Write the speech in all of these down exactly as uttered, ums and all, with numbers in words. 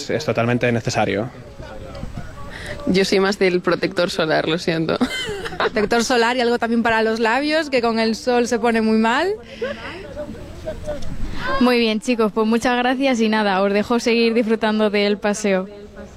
es, es totalmente necesario. Yo soy más del protector solar, lo siento. Protector solar y algo también para los labios, que con el sol se pone muy mal. Muy bien, chicos, pues muchas gracias y nada, os dejo seguir disfrutando del paseo.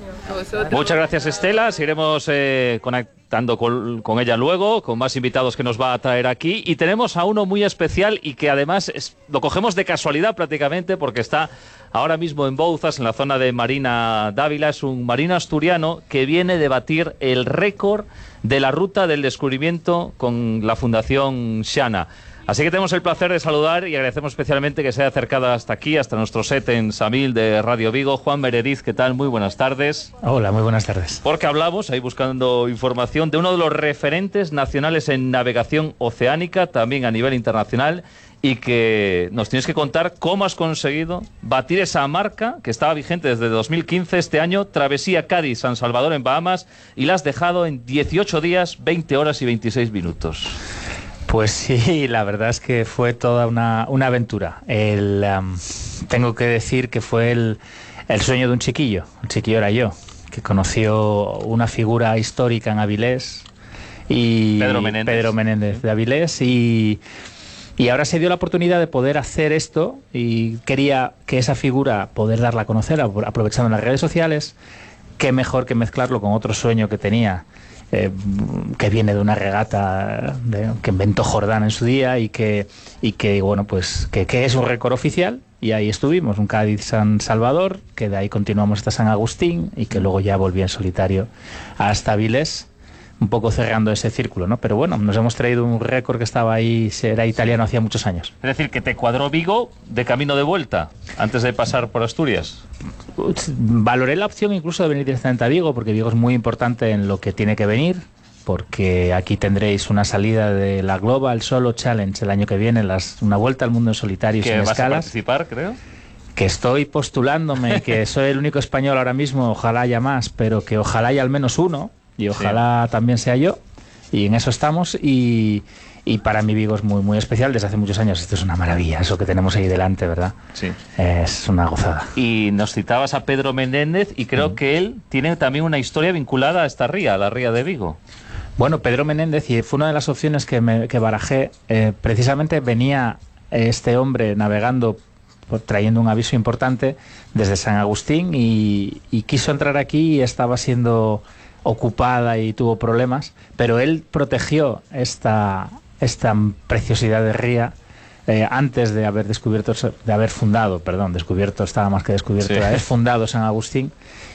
Muchas gracias, Estela. Seguiremos eh, conectando con, con ella luego, con más invitados que nos va a traer aquí. Y tenemos a uno muy especial y que además es, lo cogemos de casualidad prácticamente porque está ahora mismo en Bouzas, en la zona de Marina Dávila. Es un marino asturiano que viene de batir el récord de la ruta del descubrimiento con la Fundación Xana. Así que tenemos el placer de saludar y agradecemos especialmente que se haya acercado hasta aquí, hasta nuestro set en Samil de Radio Vigo. Juan Mereriz, ¿qué tal? Muy buenas tardes. Hola, muy buenas tardes. Porque hablamos, ahí buscando información, de uno de los referentes nacionales en navegación oceánica, también a nivel internacional, y que nos tienes que contar cómo has conseguido batir esa marca que estaba vigente desde dos mil quince, este año, travesía Cádiz-San Salvador en Bahamas, y la has dejado en dieciocho días, veinte horas y veintiséis minutos. Pues sí, la verdad es que fue toda una, una aventura. El, um, tengo que decir que fue el, el sueño de un chiquillo. Un chiquillo era yo, que conoció una figura histórica en Avilés. Y Pedro Menéndez. Pedro Menéndez de Avilés. Y, y ahora se dio la oportunidad de poder hacer esto y quería que esa figura, poder darla a conocer, aprovechando las redes sociales. Qué mejor que mezclarlo con otro sueño que tenía. Eh, que viene de una regata de, que inventó Jordán en su día y que, y que bueno, pues que, que es un récord oficial, y ahí estuvimos, un Cádiz-San Salvador, que de ahí continuamos hasta San Agustín y que luego ya volví en solitario hasta Avilés, un poco cerrando ese círculo, ¿no? Pero bueno, nos hemos traído un récord que estaba ahí, era italiano hacía muchos años. Es decir, que te cuadró Vigo de camino de vuelta, antes de pasar por Asturias. Valoré la opción incluso de venir directamente a Vigo, porque Vigo es muy importante en lo que tiene que venir, porque aquí tendréis una salida de la Global Solo Challenge el año que viene, las, una vuelta al mundo en solitario sin escalas. ¿Que vas a participar, creo? Que estoy postulándome, que soy el único español ahora mismo, ojalá haya más, pero que ojalá haya al menos uno, y ojalá sí. también sea yo, y en eso estamos, y, y para mí Vigo es muy, muy especial desde hace muchos años. Esto es una maravilla, eso que tenemos ahí delante, ¿verdad? Sí. Es una gozada. Y nos citabas a Pedro Menéndez, y creo mm. que él tiene también una historia vinculada a esta ría, a la ría de Vigo. Bueno, Pedro Menéndez, y fue una de las opciones que, me, que barajé, eh, precisamente venía este hombre navegando, trayendo un aviso importante desde San Agustín, y, y quiso entrar aquí y estaba siendo ocupada y tuvo problemas, pero él protegió esta, esta preciosidad de ría eh, antes de haber descubierto, de haber fundado, perdón, descubierto estaba más que descubierto, sí. de haber fundado San Agustín,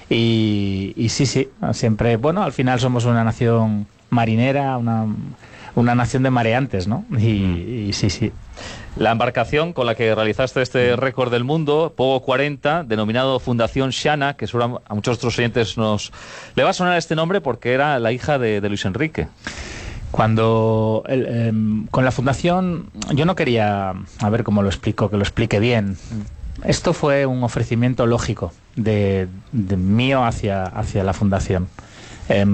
y, y sí, sí, siempre, bueno, al final somos una nación marinera, una, una nación de mareantes, ¿no? Y, mm. y sí, sí. La embarcación con la que realizaste este récord del mundo, Pogo cuarenta, denominado Fundación Xana, que seguro a muchos otros oyentes nos le va a sonar este nombre porque era la hija de, de Luis Enrique. Cuando el, eh, con la fundación, yo no quería, a ver cómo lo explico, que lo explique bien. Esto fue un ofrecimiento lógico de, de mío hacia, hacia la fundación. Eh,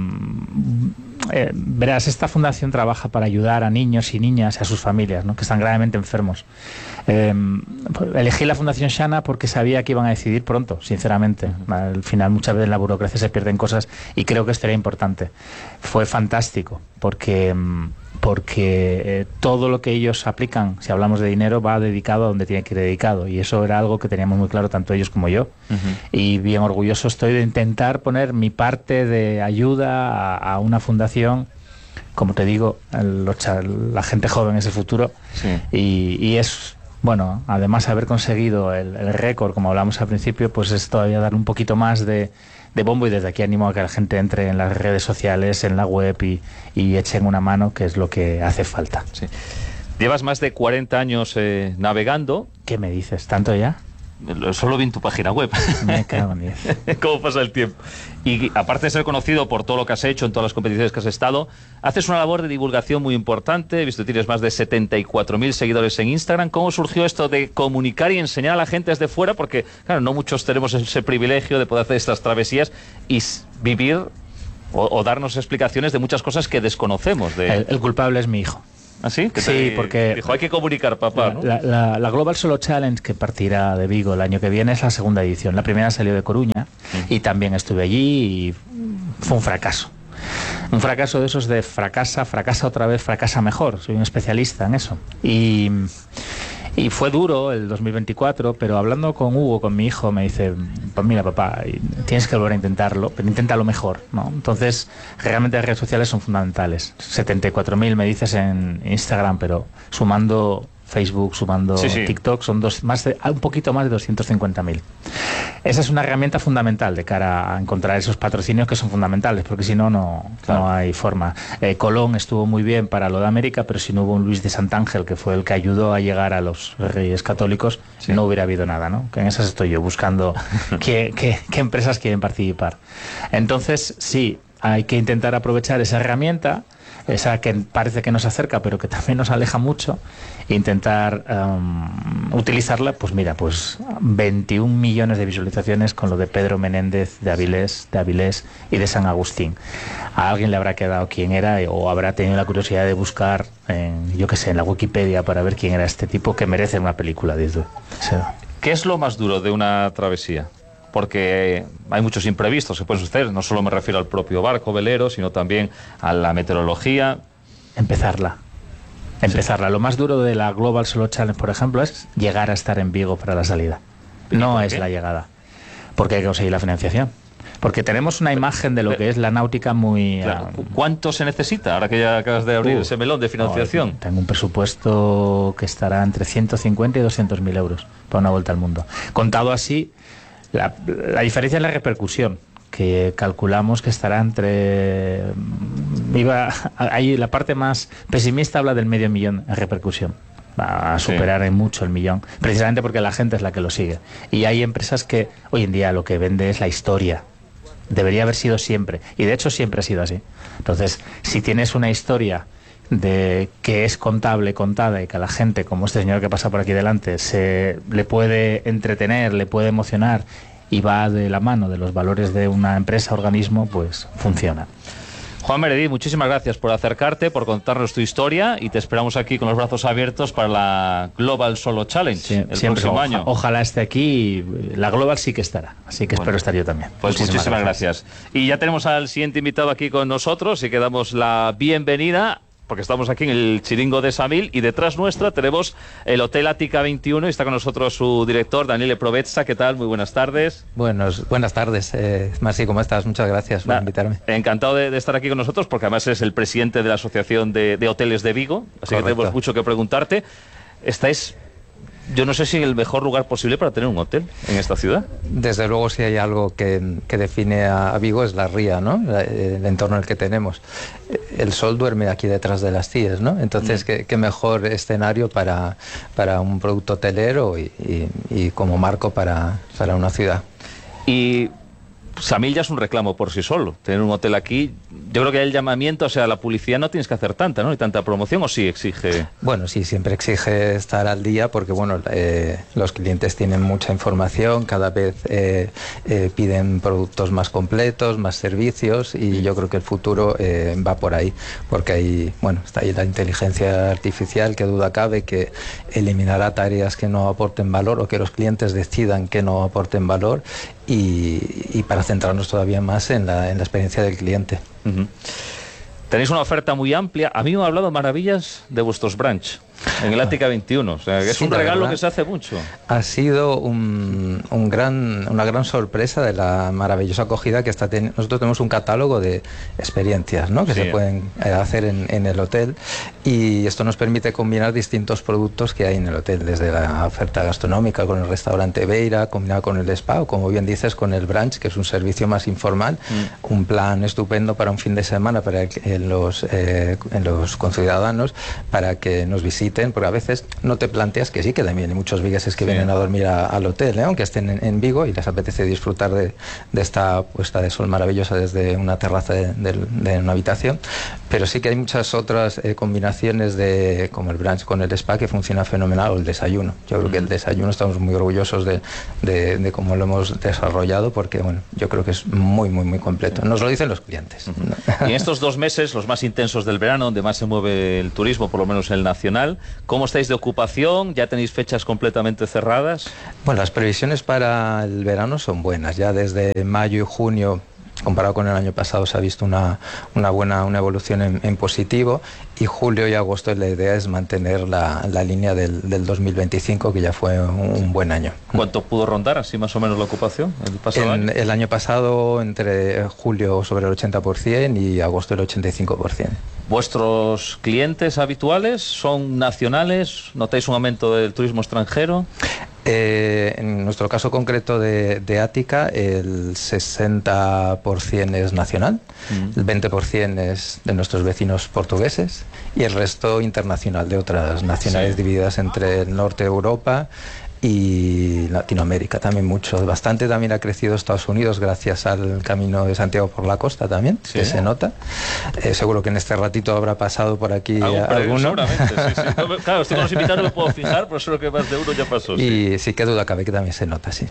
eh, verás, esta fundación trabaja para ayudar a niños y niñas y a sus familias, ¿no?, que están gravemente enfermos. Eh, elegí la Fundación Xana porque sabía que iban a decidir pronto, sinceramente. Al final muchas veces en la burocracia se pierden cosas y creo que esto era importante. Fue fantástico porque, porque eh, todo lo que ellos aplican, si hablamos de dinero, va dedicado a donde tiene que ir dedicado, y eso era algo que teníamos muy claro tanto ellos como yo. Uh-huh. Y bien orgulloso estoy de intentar poner mi parte de ayuda a, a una fundación. Como te digo, el, la gente joven es el futuro. Sí. y, y es, bueno, además haber conseguido el, el récord, como hablamos al principio, pues es todavía dar un poquito más de, de bombo, y desde aquí animo a que la gente entre en las redes sociales, en la web y, y echen una mano, que es lo que hace falta. Sí. Llevas más de cuarenta años eh, navegando. ¿Qué me dices? ¿Tanto ya? Solo vi en tu página web. Me cago en diez. ¿Cómo pasa el tiempo? Y aparte de ser conocido por todo lo que has hecho en todas las competiciones que has estado, haces una labor de divulgación muy importante. He visto que tienes más de setenta y cuatro mil seguidores en Instagram. ¿Cómo surgió esto de comunicar y enseñar a la gente desde fuera? Porque, claro, no muchos tenemos ese privilegio de poder hacer estas travesías y vivir o, o darnos explicaciones de muchas cosas que desconocemos. De... El, el culpable es mi hijo. ¿Así? Que Sí, te porque... dijo, hay que comunicar, papá, la, ¿no? la, la, la Global Solo Challenge, que partirá de Vigo el año que viene, es la segunda edición. La primera salió de Coruña y también estuve allí y fue un fracaso. Un fracaso de esos de fracasa, fracasa otra vez, fracasa mejor. Soy un especialista en eso. Y, y fue duro el dos mil veinticuatro, pero hablando con Hugo, con mi hijo, me dice, pues mira, papá, tienes que volver a intentarlo, pero inténtalo mejor, ¿no? Entonces, realmente las redes sociales son fundamentales. setenta y cuatro mil me dices en Instagram, pero sumando Facebook, sumando sí, sí. TikTok, son dos, más de, un poquito más de doscientos cincuenta mil. Esa es una herramienta fundamental de cara a encontrar esos patrocinios que son fundamentales, porque si no, no, claro. no hay forma. Eh, Colón estuvo muy bien para lo de América, pero si no hubo un Luis de Santángel, que fue el que ayudó a llegar a los Reyes Católicos, sí. no hubiera habido nada, ¿no? Que en esas estoy yo, buscando qué, qué, qué empresas quieren participar. Entonces, sí, hay que intentar aprovechar esa herramienta, esa que parece que nos acerca pero que también nos aleja mucho, e intentar um, utilizarla. Pues mira, pues veintiún millones de visualizaciones con lo de Pedro Menéndez de Avilés, de Avilés y de San Agustín. A alguien le habrá quedado quién era o habrá tenido la curiosidad de buscar en, yo qué sé, en la Wikipedia para ver quién era este tipo, que merece una película de eso. O sea, ¿qué es lo más duro de una travesía? Porque hay muchos imprevistos que pueden suceder, no solo me refiero al propio barco velero, sino también a la meteorología. Empezarla. Empezarla. Sí. Lo más duro de la Global Solo Challenge, por ejemplo, es llegar a estar en Vigo para la salida. No es la llegada. Porque hay que conseguir la financiación. Porque tenemos una imagen de lo que es la náutica muy... Claro. ¿Cuánto se necesita ahora que ya acabas de abrir uh, ese melón de financiación? No, tengo un presupuesto que estará entre ciento cincuenta y doscientos mil euros para una vuelta al mundo. Contado así... La, la diferencia es la repercusión, que calculamos que estará entre... Iba, ahí la parte más pesimista habla del medio millón en repercusión. Va a superar sí. en mucho el millón, precisamente porque la gente es la que lo sigue. Y hay empresas que hoy en día lo que vende es la historia. Debería haber sido siempre. Y de hecho siempre ha sido así. Entonces, si tienes una historia de que es contable, contada, y que a la gente, como este señor que pasa por aquí delante, se le puede entretener, le puede emocionar y va de la mano de los valores de una empresa, organismo, pues funciona. Juan Meredith, muchísimas gracias por acercarte, por contarnos tu historia, y te esperamos aquí con los brazos abiertos para la Global Solo Challenge sí, el próximo oja, año. Ojalá esté aquí, la Global sí que estará, así que bueno, espero estar yo también. Pues muchísimas, muchísimas gracias. gracias. Y ya tenemos al siguiente invitado aquí con nosotros y que damos la bienvenida, porque estamos aquí en el Chiringo de Samil y detrás nuestra tenemos el Hotel Ática veintiuno y está con nosotros su director, Daniele Provezza. ¿Qué tal? Muy buenas tardes. Buenos, buenas tardes, eh, Marci, ¿cómo estás? Muchas gracias por nah, invitarme. Encantado de, de estar aquí con nosotros, porque además eres el presidente de la Asociación de, de Hoteles de Vigo, así Correcto. Que tenemos mucho que preguntarte. Estáis... Yo no sé si el mejor lugar posible para tener un hotel en esta ciudad. Desde luego, si hay algo que, que define a Vigo es la ría, ¿no? El entorno en el que tenemos. El sol duerme aquí detrás de las Cíes, ¿no? Entonces, mm. ¿qué, qué mejor escenario para, para un producto hotelero y, y, y como marco para, para una ciudad. Y Samil ya es un reclamo por sí solo. Tener un hotel aquí, yo creo que el llamamiento, o sea, la publicidad no tienes que hacer tanta, ¿no? Ni tanta promoción, ¿o sí exige? Bueno, sí, siempre exige estar al día porque, bueno, eh, los clientes tienen mucha información, cada vez eh, eh, piden productos más completos, más servicios, y yo creo que el futuro eh, va por ahí, porque ahí, bueno, está ahí la inteligencia artificial, que duda cabe que eliminará tareas que no aporten valor o que los clientes decidan que no aporten valor, y, y para centrarnos todavía más en la, en la experiencia del cliente. Uh-huh. Tenéis una oferta muy amplia. A mí me ha hablado maravillas de vuestros brunch en el Ática veintiuno, o sea, que es sí, un regalo verdad, que se hace mucho. Ha sido un, un gran, una gran sorpresa de la maravillosa acogida que está teniendo. Nosotros tenemos un catálogo de experiencias, ¿no? que sí. se pueden hacer en, en el hotel, y esto nos permite combinar distintos productos que hay en el hotel, desde la oferta gastronómica con el restaurante Beira, combinado con el spa, o como bien dices, con el brunch, que es un servicio más informal, mm. un plan estupendo para un fin de semana para el, en los, eh, en los conciudadanos, para que nos visiten visiten, porque a veces no te planteas que sí, que también hay muchos vigueses que sí. vienen a dormir a, al hotel, ¿eh? Aunque estén en, en Vigo y les apetece disfrutar de, de esta puesta de sol maravillosa desde una terraza de, de, de una habitación, pero sí que hay muchas otras eh, combinaciones de, como el brunch con el spa, que funciona fenomenal, o el desayuno. Yo creo que el desayuno estamos muy orgullosos de, de, de cómo lo hemos desarrollado, porque bueno, yo creo que es muy, muy, muy completo. Nos lo dicen los clientes. Uh-huh. Y en estos dos meses, los más intensos del verano, donde más se mueve el turismo, por lo menos el nacional, ¿cómo estáis de ocupación? ¿Ya tenéis fechas completamente cerradas? Bueno, las previsiones para el verano son buenas. Ya desde mayo y junio, comparado con el año pasado, se ha visto una, una buena una evolución en, en positivo, y julio y agosto la idea es mantener la, la línea del, del dos mil veinticinco, que ya fue un, un buen año. ¿Cuánto pudo rondar así más o menos la ocupación el pasado en, año? El año pasado entre julio sobre el ochenta por ciento y agosto el ochenta y cinco por ciento. ¿Vuestros clientes habituales son nacionales? ¿Notáis un aumento del turismo extranjero? Eh, en nuestro caso concreto de, de Ática, el sesenta por ciento es nacional, mm. el veinte por ciento es de nuestros vecinos portugueses y el resto internacional, de otras nacionalidades, sí. divididas entre el norte de Europa y Latinoamérica también mucho. Bastante también ha crecido Estados Unidos gracias al Camino de Santiago por la costa también, sí. que se nota. Eh, seguro que en este ratito habrá pasado por aquí alguno. Seguramente, sí, sí. Claro, estoy con los invitados, no me puedo fijar, pero seguro que más de uno ya pasó. Y sí, sí que duda cabe que también se nota, sí.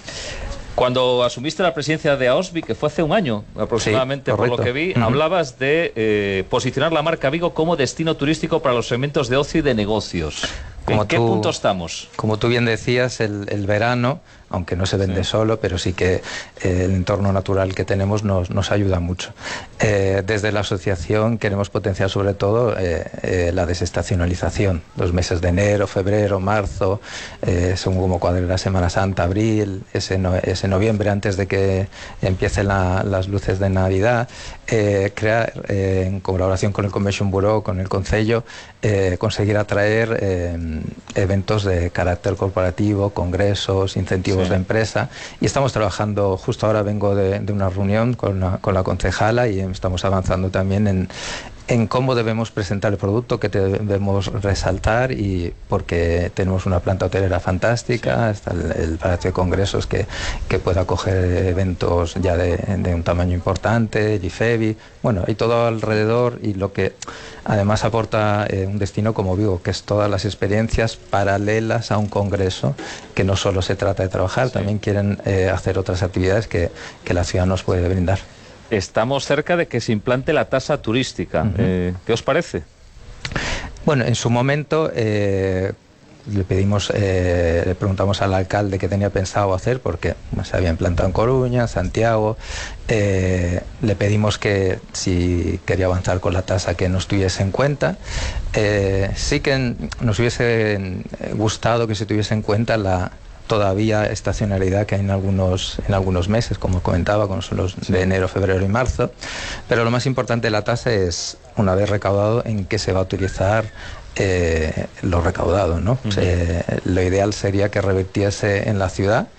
Cuando asumiste la presidencia de AOSVI, que fue hace un año aproximadamente, sí, por lo que vi, uh-huh. hablabas de eh, posicionar la marca Vigo como destino turístico para los segmentos de ocio y de negocios. ¿En qué tú, punto estamos? Como tú bien decías, el, el verano, aunque no se vende sí. solo, pero sí que eh, el entorno natural que tenemos nos, nos ayuda mucho. Eh, desde la asociación queremos potenciar sobre todo eh, eh, la desestacionalización, los meses de enero, febrero, marzo, eh, según como cuadre la Semana Santa, abril, ese, no, ese noviembre antes de que empiecen la, las luces de Navidad, eh, crear eh, en colaboración con el Convention Bureau, con el Concello, eh, conseguir atraer eh, eventos de carácter corporativo, congresos, incentivos sí. de empresa, y estamos trabajando, justo ahora vengo de, de una reunión con la, con la concejala, y estamos avanzando también en, en cómo debemos presentar el producto, que debemos resaltar, y porque tenemos una planta hotelera fantástica, sí. está el, el Palacio de Congresos que, que puede acoger eventos ya de, de un tamaño importante, el IFEBI, bueno, hay todo alrededor, y lo que además aporta eh, un destino como Vigo, que es todas las experiencias paralelas a un congreso, que no solo se trata de trabajar, sí. también quieren eh, hacer otras actividades que, que la ciudad nos puede brindar. Estamos cerca de que se implante la tasa turística. Uh-huh. eh, ¿Qué os parece? Bueno, en su momento eh, le pedimos, eh, le preguntamos al alcalde qué tenía pensado hacer, porque se había implantado en Coruña, Santiago. Eh, le pedimos que si quería avanzar con la tasa, que nos tuviese en cuenta. Eh, sí que nos hubiese gustado que se tuviese en cuenta la todavía estacionalidad que hay en algunos en algunos meses, como comentaba, como son los sí. de enero, febrero y marzo, pero lo más importante de la tasa es, una vez recaudado, en qué se va a utilizar eh, lo recaudado, ¿no? Uh-huh. eh, lo ideal sería que revirtiese en la ciudad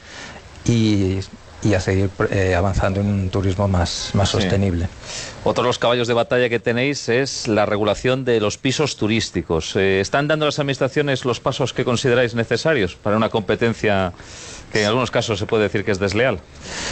y, y a seguir eh, avanzando en un turismo más, más sí. sostenible. Otro de los caballos de batalla que tenéis es la regulación de los pisos turísticos. Eh, ¿Están dando las administraciones los pasos que consideráis necesarios para una competencia que en algunos casos se puede decir que es desleal?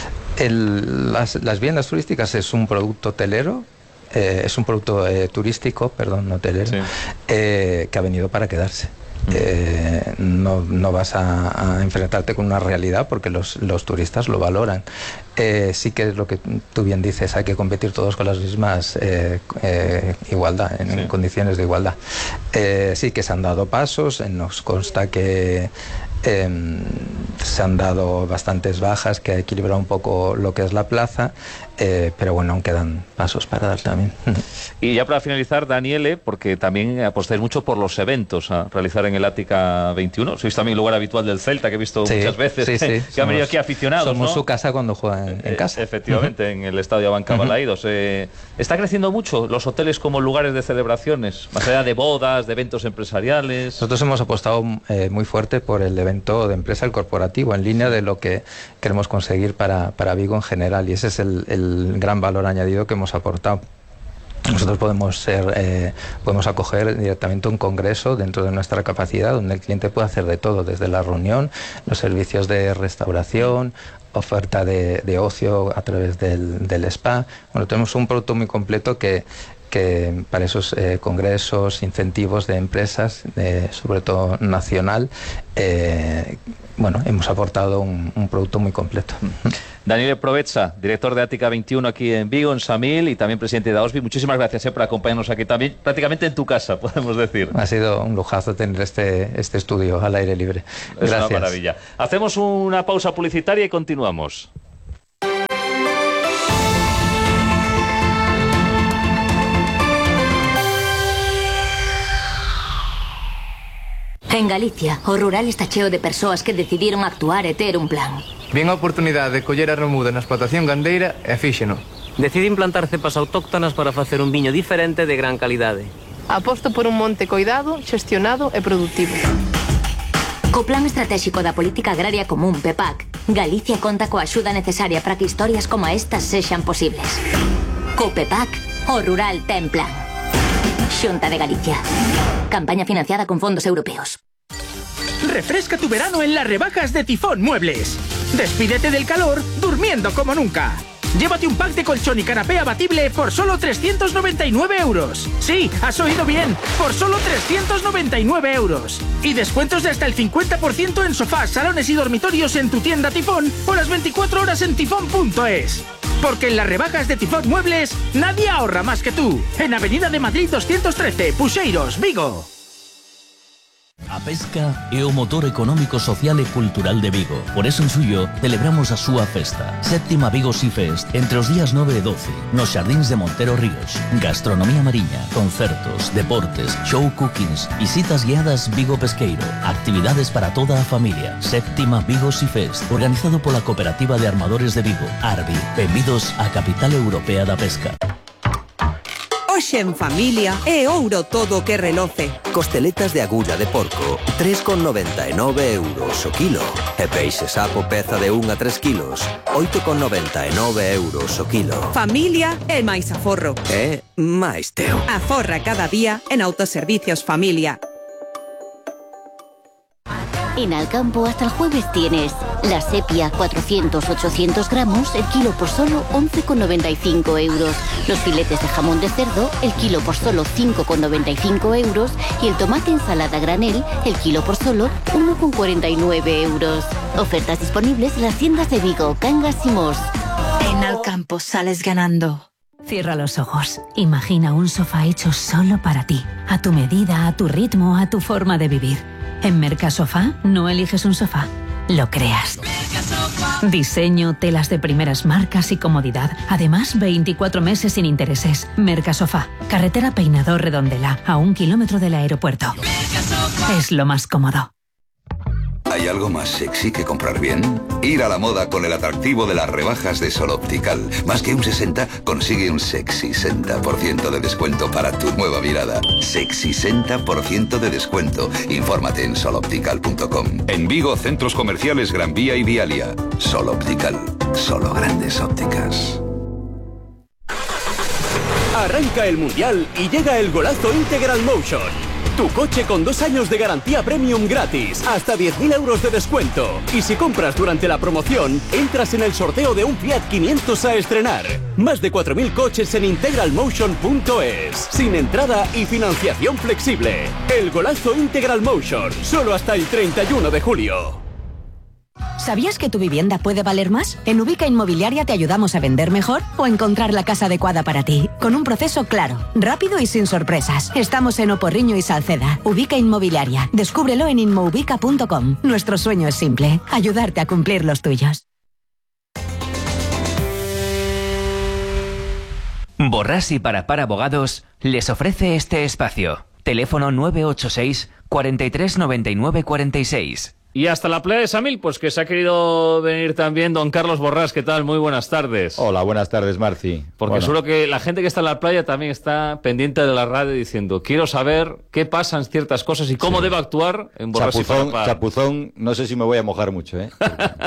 El, las, las viviendas turísticas es un producto hotelero, eh, es un producto eh, turístico, perdón, no hotelero, sí. eh, que ha venido para quedarse. Eh, no, no vas a, a enfrentarte con una realidad, porque los, los turistas lo valoran. Eh, sí que es lo que tú bien dices, hay que competir todos con las mismas eh, eh, igualdad, en, sí. en condiciones de igualdad. Eh, sí que se han dado pasos, nos consta que eh, se han dado bastantes bajas, que ha equilibrado un poco lo que es la plaza, eh, pero bueno, aún quedan pasos para dar también. Y ya para finalizar, Daniele, porque también apostáis mucho por los eventos a realizar en el Ática veintiuno. Sois también lugar habitual del Celta, que he visto sí, muchas veces, sí, sí. que somos, han venido aquí aficionados, somos ¿no? su casa cuando juegan en, en casa. Eh, efectivamente, uh-huh. en el Estadio Abanca uh-huh. Balaídos. Eh, ¿Está creciendo mucho los hoteles como lugares de celebraciones, más allá de bodas, de eventos empresariales? Nosotros hemos apostado eh, muy fuerte por el evento de empresa, el corporativo, en línea de lo que queremos conseguir para, para Vigo en general, y ese es el, el gran valor añadido que hemos aportado. Nosotros podemos ser, eh, podemos acoger directamente un congreso dentro de nuestra capacidad, donde el cliente puede hacer de todo, desde la reunión, los servicios de restauración, oferta de, de ocio a través del, del spa. Bueno, tenemos un producto muy completo que, que para esos eh, congresos, incentivos de empresas, de, sobre todo nacional, eh, bueno, hemos aportado un, un producto muy completo. Daniel Provezza, director de Ática veintiuno aquí en Vigo, en Samil, y también presidente de AOSBI. Muchísimas gracias eh, por acompañarnos aquí también, prácticamente en tu casa, podemos decir. Ha sido un lujazo tener este, este estudio al aire libre. Es Gracias. una maravilla. Hacemos una pausa publicitaria y continuamos. En Galicia, o rural está cheo de persoas que decidiron actuar e ter un plan. Vien a oportunidade de coller a remuda na explotación gandeira e fíxeno. Deciden plantar cepas autóctonas para facer un viño diferente de gran calidade. Aposto por un monte coidado, xestionado e produtivo. Co Plan Estratégico da Política Agraria Común, P E P A C, Galicia conta coa axuda necesaria para que historias como estas sexan posibles. Co P E P A C, o rural ten plan. Xunta de Galicia. Campaña financiada con fondos europeos. Refresca tu verano en las rebajas de Tifón Muebles. Despídete del calor durmiendo como nunca. Llévate un pack de colchón y canapé abatible por solo trescientos noventa y nueve euros. Sí, has oído bien, por solo trescientos noventa y nueve euros. Y descuentos de hasta el cincuenta por ciento en sofás, salones y dormitorios en tu tienda Tifón o las veinticuatro horas en tifón punto es. Porque en las rebajas de Tifón Muebles nadie ahorra más que tú. En Avenida de Madrid doscientos trece, Puxeiros, Vigo. A pesca é o motor económico, social e cultural de Vigo. Por eso en suyo celebramos a súa festa. Séptima Vigo Sea Fest entre os días nove e doce nos Xardíns de Montero Ríos. Gastronomía mariña, concertos, deportes, show cookings, visitas guiadas Vigo Pesqueiro, actividades para toda a familia. Séptima Vigo Sea Fest, organizado pola Cooperativa de Armadores de Vigo, Arbi. Benvidos á capital europea da pesca. Hoxe en familia é ouro todo o que reloce. Costeletas de agulla de porco, tres con noventa e nove euros o kilo. E peixe sapo peza de un a tres kilos, oito con noventa e nove euros o kilo. Familia é máis aforro. É máis teo. Aforra cada día en Autoservicios Familia. En Alcampo hasta el jueves tienes la sepia cuatrocientos ochocientos gramos, el kilo por solo once con noventa y cinco euros. Los filetes de jamón de cerdo, el kilo por solo cinco con noventa y cinco euros. Y el tomate ensalada granel, el kilo por solo uno con cuarenta y nueve euros. Ofertas disponibles en las tiendas de Vigo, Cangas y Mos. En Alcampo sales ganando. Cierra los ojos. Imagina un sofá hecho solo para ti. A tu medida, a tu ritmo, a tu forma de vivir. En Mercasofá no eliges un sofá, lo creas. Diseño, telas de primeras marcas y comodidad. Además, veinticuatro meses sin intereses. Mercasofá, carretera Peinador Redondela, a un kilómetro del aeropuerto. Es lo más cómodo. ¿Hay algo más sexy que comprar bien? Ir a la moda con el atractivo de las rebajas de Sol Optical. Más que un sesenta, consigue un sexy sesenta por ciento de descuento para tu nueva mirada. Sexy sesenta por ciento de descuento. Infórmate en sol optical punto com. En Vigo, centros comerciales Gran Vía y Vialia. Sol Optical. Solo grandes ópticas. Arranca el Mundial y llega el golazo Integral Motion. Tu coche con dos años de garantía premium gratis, hasta diez mil euros de descuento. Y si compras durante la promoción, entras en el sorteo de un Fiat quinientos a estrenar. Más de cuatro mil coches en integral motion punto es. Sin entrada y financiación flexible. El golazo Integral Motion, solo hasta el treinta y uno de julio. ¿Sabías que tu vivienda puede valer más? En Ubica Inmobiliaria te ayudamos a vender mejor o encontrar la casa adecuada para ti. Con un proceso claro, rápido y sin sorpresas. Estamos en Oporriño y Salceda. Ubica Inmobiliaria. Descúbrelo en inmoubica punto com. Nuestro sueño es simple: ayudarte a cumplir los tuyos. Borrás y Parapar Abogados les ofrece este espacio. Teléfono nueve ocho seis, cuarenta y tres, noventa y nueve, cuarenta y seis. Y hasta la playa de Samil, pues que se ha querido venir también don Carlos Borrás. ¿Qué tal? Muy buenas tardes. Hola, buenas tardes, Marci. Porque bueno. seguro que la gente que está en la playa también está pendiente de la radio diciendo, quiero saber qué pasan ciertas cosas y cómo sí. debo actuar en Borrás Chapuzón, y Parapar. Chapuzón, no sé si me voy a mojar mucho, ¿eh?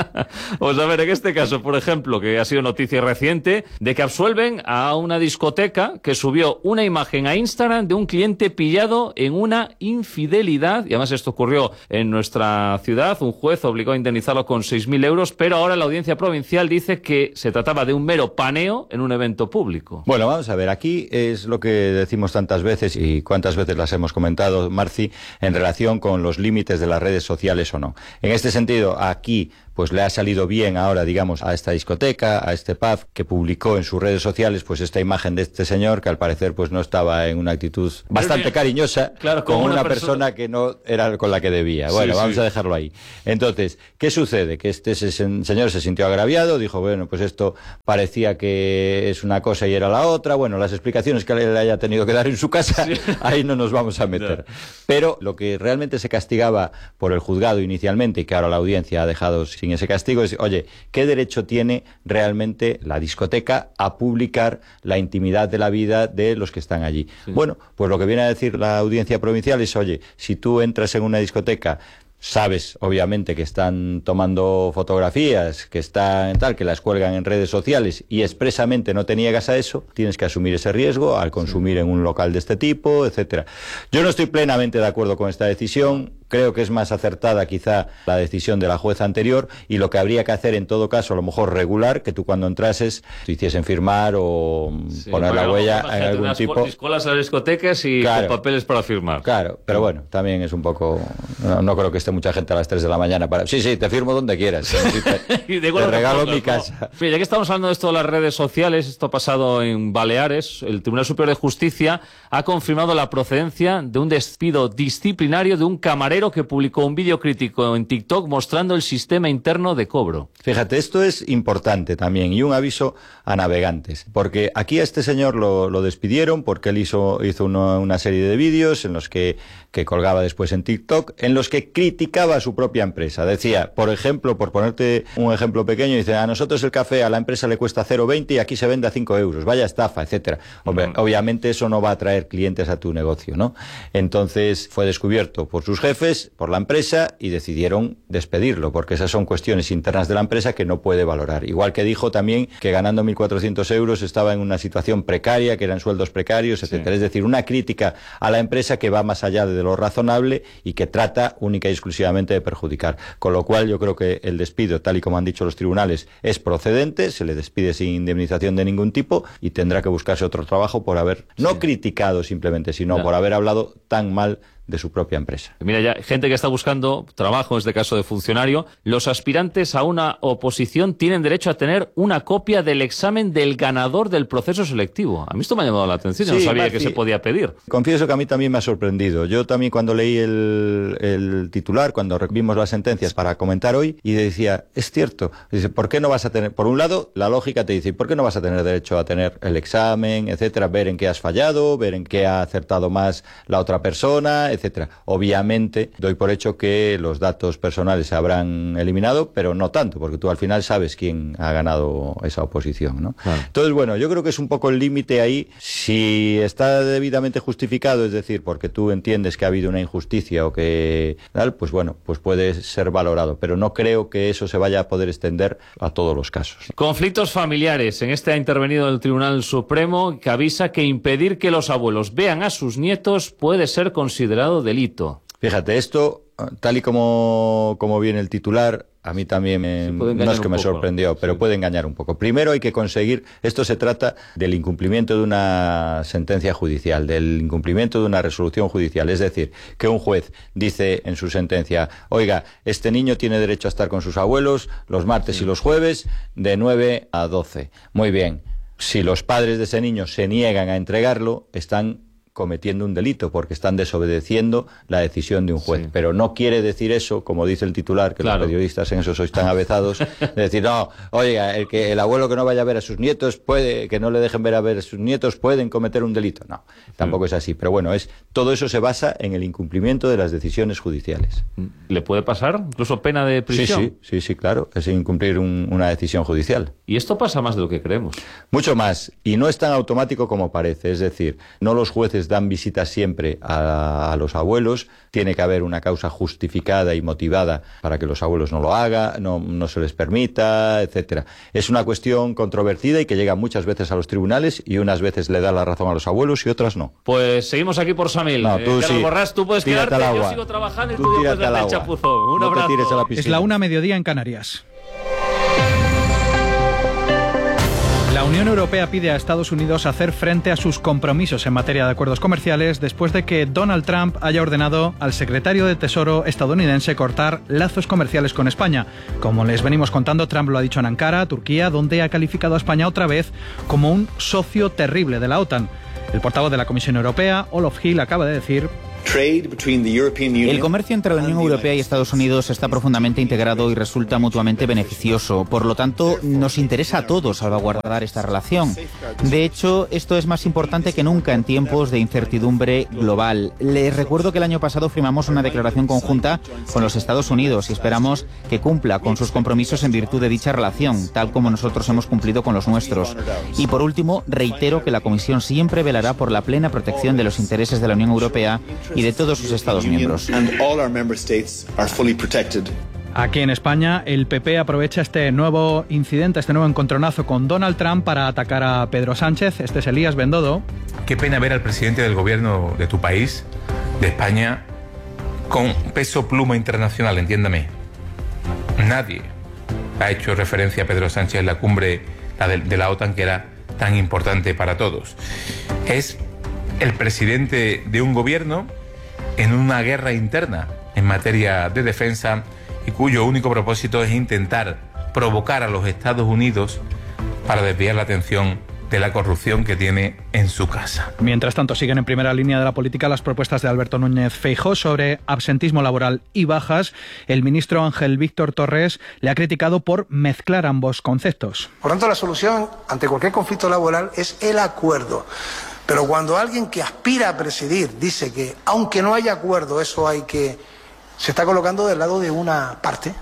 Pues a ver, en este caso, por ejemplo, que ha sido noticia reciente, de que absuelven a una discoteca que subió una imagen a Instagram de un cliente pillado en una infidelidad, y además esto ocurrió en nuestra ciudad. Un juez obligó a indemnizarlo con seis mil euros, pero ahora la audiencia provincial dice que se trataba de un mero paneo en un evento público. Bueno, vamos a ver, aquí es lo que decimos tantas veces y cuántas veces las hemos comentado, Marci, en relación con los límites de las redes sociales o no. En este sentido, aquí pues le ha salido bien ahora, digamos, a esta discoteca, a este pub, que publicó en sus redes sociales pues esta imagen de este señor que al parecer pues no estaba en una actitud bastante bien, cariñosa, claro, con una, una persona... persona persona que no era con la que debía. Bueno, sí, vamos sí. a dejarlo ahí. Entonces, ¿qué sucede? Que este señor se sintió agraviado, dijo, bueno, pues esto parecía que es una cosa y era la otra. Bueno, las explicaciones que le haya tenido que dar en su casa, sí. ahí no nos vamos a meter. No. Pero lo que realmente se castigaba por el juzgado inicialmente y que ahora la audiencia ha dejado sin ese castigo es, oye, ¿qué derecho tiene realmente la discoteca a publicar la intimidad de la vida de los que están allí? Sí. Bueno, pues lo que viene a decir la audiencia provincial es, oye, si tú entras en una discoteca, sabes, obviamente, que están tomando fotografías, que están tal, que las cuelgan en redes sociales y expresamente no te niegas a eso, tienes que asumir ese riesgo al consumir sí. en un local de este tipo, etcétera. Yo no estoy plenamente de acuerdo con esta decisión. Creo que es más acertada quizá la decisión de la jueza anterior y lo que habría que hacer en todo caso, a lo mejor regular, que tú cuando entrases te hiciesen firmar o sí, poner bueno, la huella en algún tipo. Escuelas a las discotecas y claro, con papeles para firmar. Claro, pero bueno, también es un poco... No, no creo que esté mucha gente a las tres de la mañana para... Sí, sí, te firmo donde quieras. Sí, te, y de te regalo fotos, mi ¿no? casa. Fíjate, ya que estamos hablando de esto de las redes sociales, esto ha pasado en Baleares, el Tribunal Superior de Justicia ha confirmado la procedencia de un despido disciplinario de un camarero que publicó un vídeo crítico en TikTok mostrando el sistema interno de cobro. Fíjate, esto es importante también y un aviso a navegantes, porque aquí a este señor lo, lo despidieron porque él hizo, hizo una, una serie de vídeos en los que, que colgaba después en TikTok, en los que criticaba a su propia empresa. Decía, por ejemplo, por ponerte un ejemplo pequeño, dice, a nosotros el café a la empresa le cuesta cero coma veinte y aquí se vende a cinco euros, vaya estafa, etcétera. Ob- mm. Obviamente eso no va a traer clientes a tu negocio, ¿no? Entonces fue descubierto por sus jefes, por la empresa, y decidieron despedirlo, porque esas son cuestiones internas de la empresa que no puede valorar. Igual que dijo también que ganando mil cuatrocientos euros estaba en una situación precaria, que eran sueldos precarios, etcétera. Sí. Es decir, una crítica a la empresa que va más allá de lo razonable y que trata única y exclusivamente de perjudicar. Con lo cual yo creo que el despido, tal y como han dicho los tribunales, es procedente, se le despide sin indemnización de ningún tipo y tendrá que buscarse otro trabajo por haber, no sí. criticado simplemente, sino no. por haber hablado tan mal de su propia empresa. Mira, ya gente que está buscando trabajo, en este caso de funcionario, los aspirantes a una oposición tienen derecho a tener una copia del examen del ganador del proceso selectivo. A mí esto me ha llamado la atención, sí, no sabía Marci, que se podía pedir. Confieso que a mí también me ha sorprendido. Yo también cuando leí el, el titular, cuando vimos las sentencias para comentar hoy, y decía, es cierto, dice, ¿por qué no vas a tener? Por un lado, la lógica te dice, ¿por qué no vas a tener derecho a tener el examen, etcétera, ver en qué has fallado, ver en qué ha acertado más la otra persona, etcétera? Obviamente, doy por hecho que los datos personales se habrán eliminado, pero no tanto, porque tú al final sabes quién ha ganado esa oposición, ¿no? Claro. Entonces, bueno, yo creo que es un poco el límite ahí. Si está debidamente justificado, es decir, porque tú entiendes que ha habido una injusticia o que tal, pues bueno, pues puede ser valorado, pero no creo que eso se vaya a poder extender a todos los casos. Conflictos familiares. En este ha intervenido el Tribunal Supremo, que avisa que impedir que los abuelos vean a sus nietos puede ser considerado delito. Fíjate, esto, tal y como, como viene el titular, a mí también me, no es que me poco, sorprendió, pero sí. puede engañar un poco. Primero hay que conseguir, esto se trata del incumplimiento de una sentencia judicial, del incumplimiento de una resolución judicial. Es decir, que un juez dice en su sentencia, oiga, este niño tiene derecho a estar con sus abuelos los martes sí. y los jueves de nueve a doce. Muy bien, si los padres de ese niño se niegan a entregarlo, están cometiendo un delito porque están desobedeciendo la decisión de un juez. Sí. Pero no quiere decir eso, como dice el titular, que claro, los periodistas en eso sois tan avezados, de decir, no, oiga, el que el abuelo que no vaya a ver a sus nietos puede, que no le dejen ver a ver a sus nietos pueden cometer un delito. No, tampoco es así. Pero bueno, es todo eso se basa en el incumplimiento de las decisiones judiciales. ¿Le puede pasar incluso pena de prisión? Sí, sí, sí, sí, claro, es incumplir un, una decisión judicial. Y esto pasa más de lo que creemos. Mucho más, y no es tan automático como parece, es decir, no los jueces dan visitas siempre a, a los abuelos, tiene que haber una causa justificada y motivada para que los abuelos no lo hagan, no, no se les permita, etcétera. Es una cuestión controvertida y que llega muchas veces a los tribunales y unas veces le da la razón a los abuelos y otras no. Pues seguimos aquí por Samil. No, tú eh, sí. Borrás, tú puedes Tírate quedarte, al agua. Yo sigo trabajando y tú, tú puedes tírate al darte el agua. chapuzón. Un no abrazo. Te tires a la piscina. Es la una, mediodía en Canarias. La Unión Europea pide a Estados Unidos hacer frente a sus compromisos en materia de acuerdos comerciales después de que Donald Trump haya ordenado al secretario de Tesoro estadounidense cortar lazos comerciales con España. Como les venimos contando, Trump lo ha dicho en Ankara, Turquía, donde ha calificado a España otra vez como un socio terrible de la OTAN. El portavoz de la Comisión Europea, Olof Hill, acaba de decir: el comercio entre la Unión Europea y Estados Unidos está profundamente integrado y resulta mutuamente beneficioso. Por lo tanto, nos interesa a todos salvaguardar esta relación. De hecho, esto es más importante que nunca en tiempos de incertidumbre global. Les recuerdo que el año pasado firmamos una declaración conjunta con los Estados Unidos y esperamos que cumpla con sus compromisos en virtud de dicha relación, tal como nosotros hemos cumplido con los nuestros. Y por último, reitero que la Comisión siempre velará por la plena protección de los intereses de la Unión Europea y de todos sus Estados miembros. Aquí en España, el P P aprovecha este nuevo incidente, este nuevo encontronazo con Donald Trump para atacar a Pedro Sánchez. Este es Elías Bendodo. Qué pena ver al presidente del gobierno de tu país, de España, con peso pluma internacional, entiéndame. Nadie ha hecho referencia a Pedro Sánchez en la cumbre la de, de la OTAN, que era tan importante para todos. Es el presidente de un gobierno en una guerra interna en materia de defensa y cuyo único propósito es intentar provocar a los Estados Unidos para desviar la atención de la corrupción que tiene en su casa. Mientras tanto, siguen en primera línea de la política las propuestas de Alberto Núñez Feijóo sobre absentismo laboral y bajas. El ministro Ángel Víctor Torres le ha criticado por mezclar ambos conceptos. Por tanto, la solución ante cualquier conflicto laboral es el acuerdo. Pero cuando alguien que aspira a presidir dice que, aunque no haya acuerdo, eso hay que... se está colocando del lado de una parte.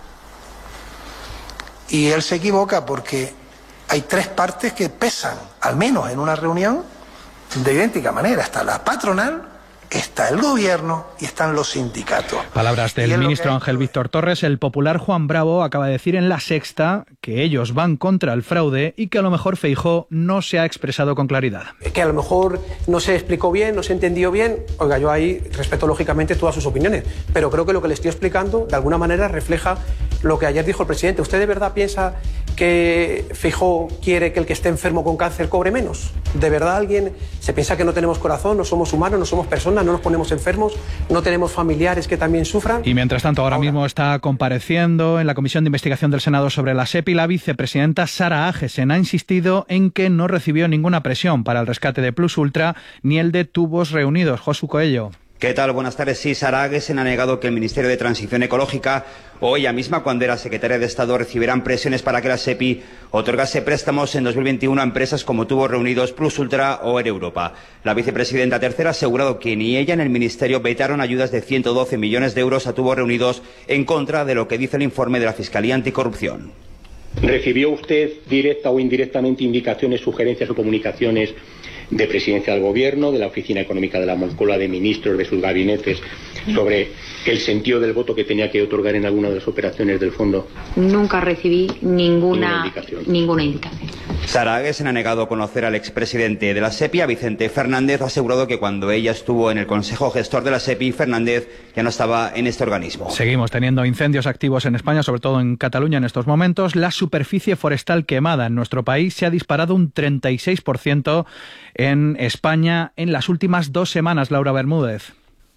Y él se equivoca porque hay tres partes que pesan, al menos en una reunión, de idéntica manera. Está la patronal, está el gobierno y están los sindicatos. Palabras del ministro Ángel Víctor Torres. El popular Juan Bravo acaba de decir en La Sexta que ellos van contra el fraude y que a lo mejor Feijóo no se ha expresado con claridad. Que a lo mejor no se explicó bien, no se entendió bien. Oiga, yo ahí respeto lógicamente todas sus opiniones, pero creo que lo que le estoy explicando de alguna manera refleja lo que ayer dijo el presidente. ¿Usted de verdad piensa que Feijóo quiere que el que esté enfermo con cáncer cobre menos? ¿De verdad alguien se piensa que no tenemos corazón, no somos humanos, no somos personas, no nos ponemos enfermos, no tenemos familiares que también sufran? Y mientras tanto, ahora, ahora mismo está compareciendo en la Comisión de Investigación del Senado sobre la SEPI la vicepresidenta Sara Agesen. Ha insistido en que no recibió ninguna presión para el rescate de Plus Ultra ni el de Tubos Reunidos. Josu Coello. ¿Qué tal? Buenas tardes. Sí, Sara Agesen ha negado que el Ministerio de Transición Ecológica o ella misma, cuando era secretaria de Estado, recibieran presiones para que la SEPI otorgase préstamos en dos mil veintiuno a empresas como Tubos Reunidos, Plus Ultra o Air Europa. La vicepresidenta tercera ha asegurado que ni ella ni el Ministerio vetaron ayudas de ciento doce millones de euros a Tubos Reunidos, en contra de lo que dice el informe de la Fiscalía Anticorrupción. ¿Recibió usted directa o indirectamente indicaciones, sugerencias o comunicaciones de Presidencia del Gobierno, de la Oficina Económica de la Moncloa, de ministros, de sus gabinetes, sobre el sentido del voto que tenía que otorgar en alguna de las operaciones del fondo? Nunca recibí ninguna, ninguna indicación. Ninguna indicación. Sara Agesen ha negado conocer al expresidente de la SEPI, a Vicente Fernández. Ha asegurado que cuando ella estuvo en el Consejo Gestor de la SEPI, Fernández ya no estaba en este organismo. Seguimos teniendo incendios activos en España, sobre todo en Cataluña en estos momentos. La superficie forestal quemada en nuestro país se ha disparado un treinta y seis por ciento en España en las últimas dos semanas. Laura Bermúdez.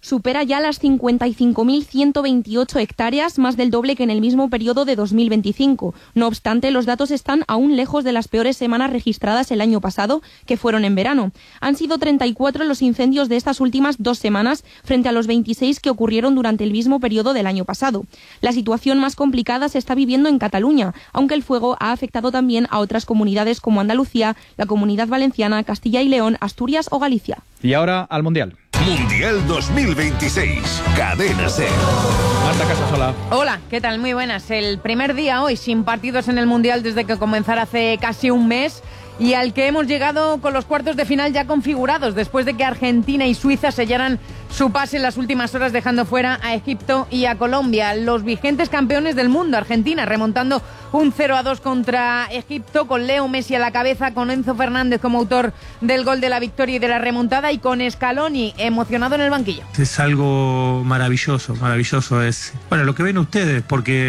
supera ya las cincuenta y cinco mil ciento veintiocho hectáreas, más del doble que en el mismo periodo de dos mil veinticinco. No obstante, los datos están aún lejos de las peores semanas registradas el año pasado, que fueron en verano. Han sido treinta y cuatro los incendios de estas últimas dos semanas, frente a los veintiséis que ocurrieron durante el mismo periodo del año pasado. La situación más complicada se está viviendo en Cataluña, aunque el fuego ha afectado también a otras comunidades como Andalucía, la Comunidad Valenciana, Castilla y León, Asturias o Galicia. Y ahora al Mundial. Mundial dos mil veintiséis. Cadena SER. Marta Casasola. Hola, ¿qué tal? Muy buenas. El primer día hoy sin partidos en el Mundial desde que comenzara hace casi un mes y al que hemos llegado con los cuartos de final ya configurados después de que Argentina y Suiza sellaran su pase en las últimas horas dejando fuera a Egipto y a Colombia. Los vigentes campeones del mundo, Argentina, remontando un cero a dos contra Egipto con Leo Messi a la cabeza, con Enzo Fernández como autor del gol de la victoria y de la remontada y con Scaloni emocionado en el banquillo. Es algo maravilloso, maravilloso es, bueno, lo que ven ustedes,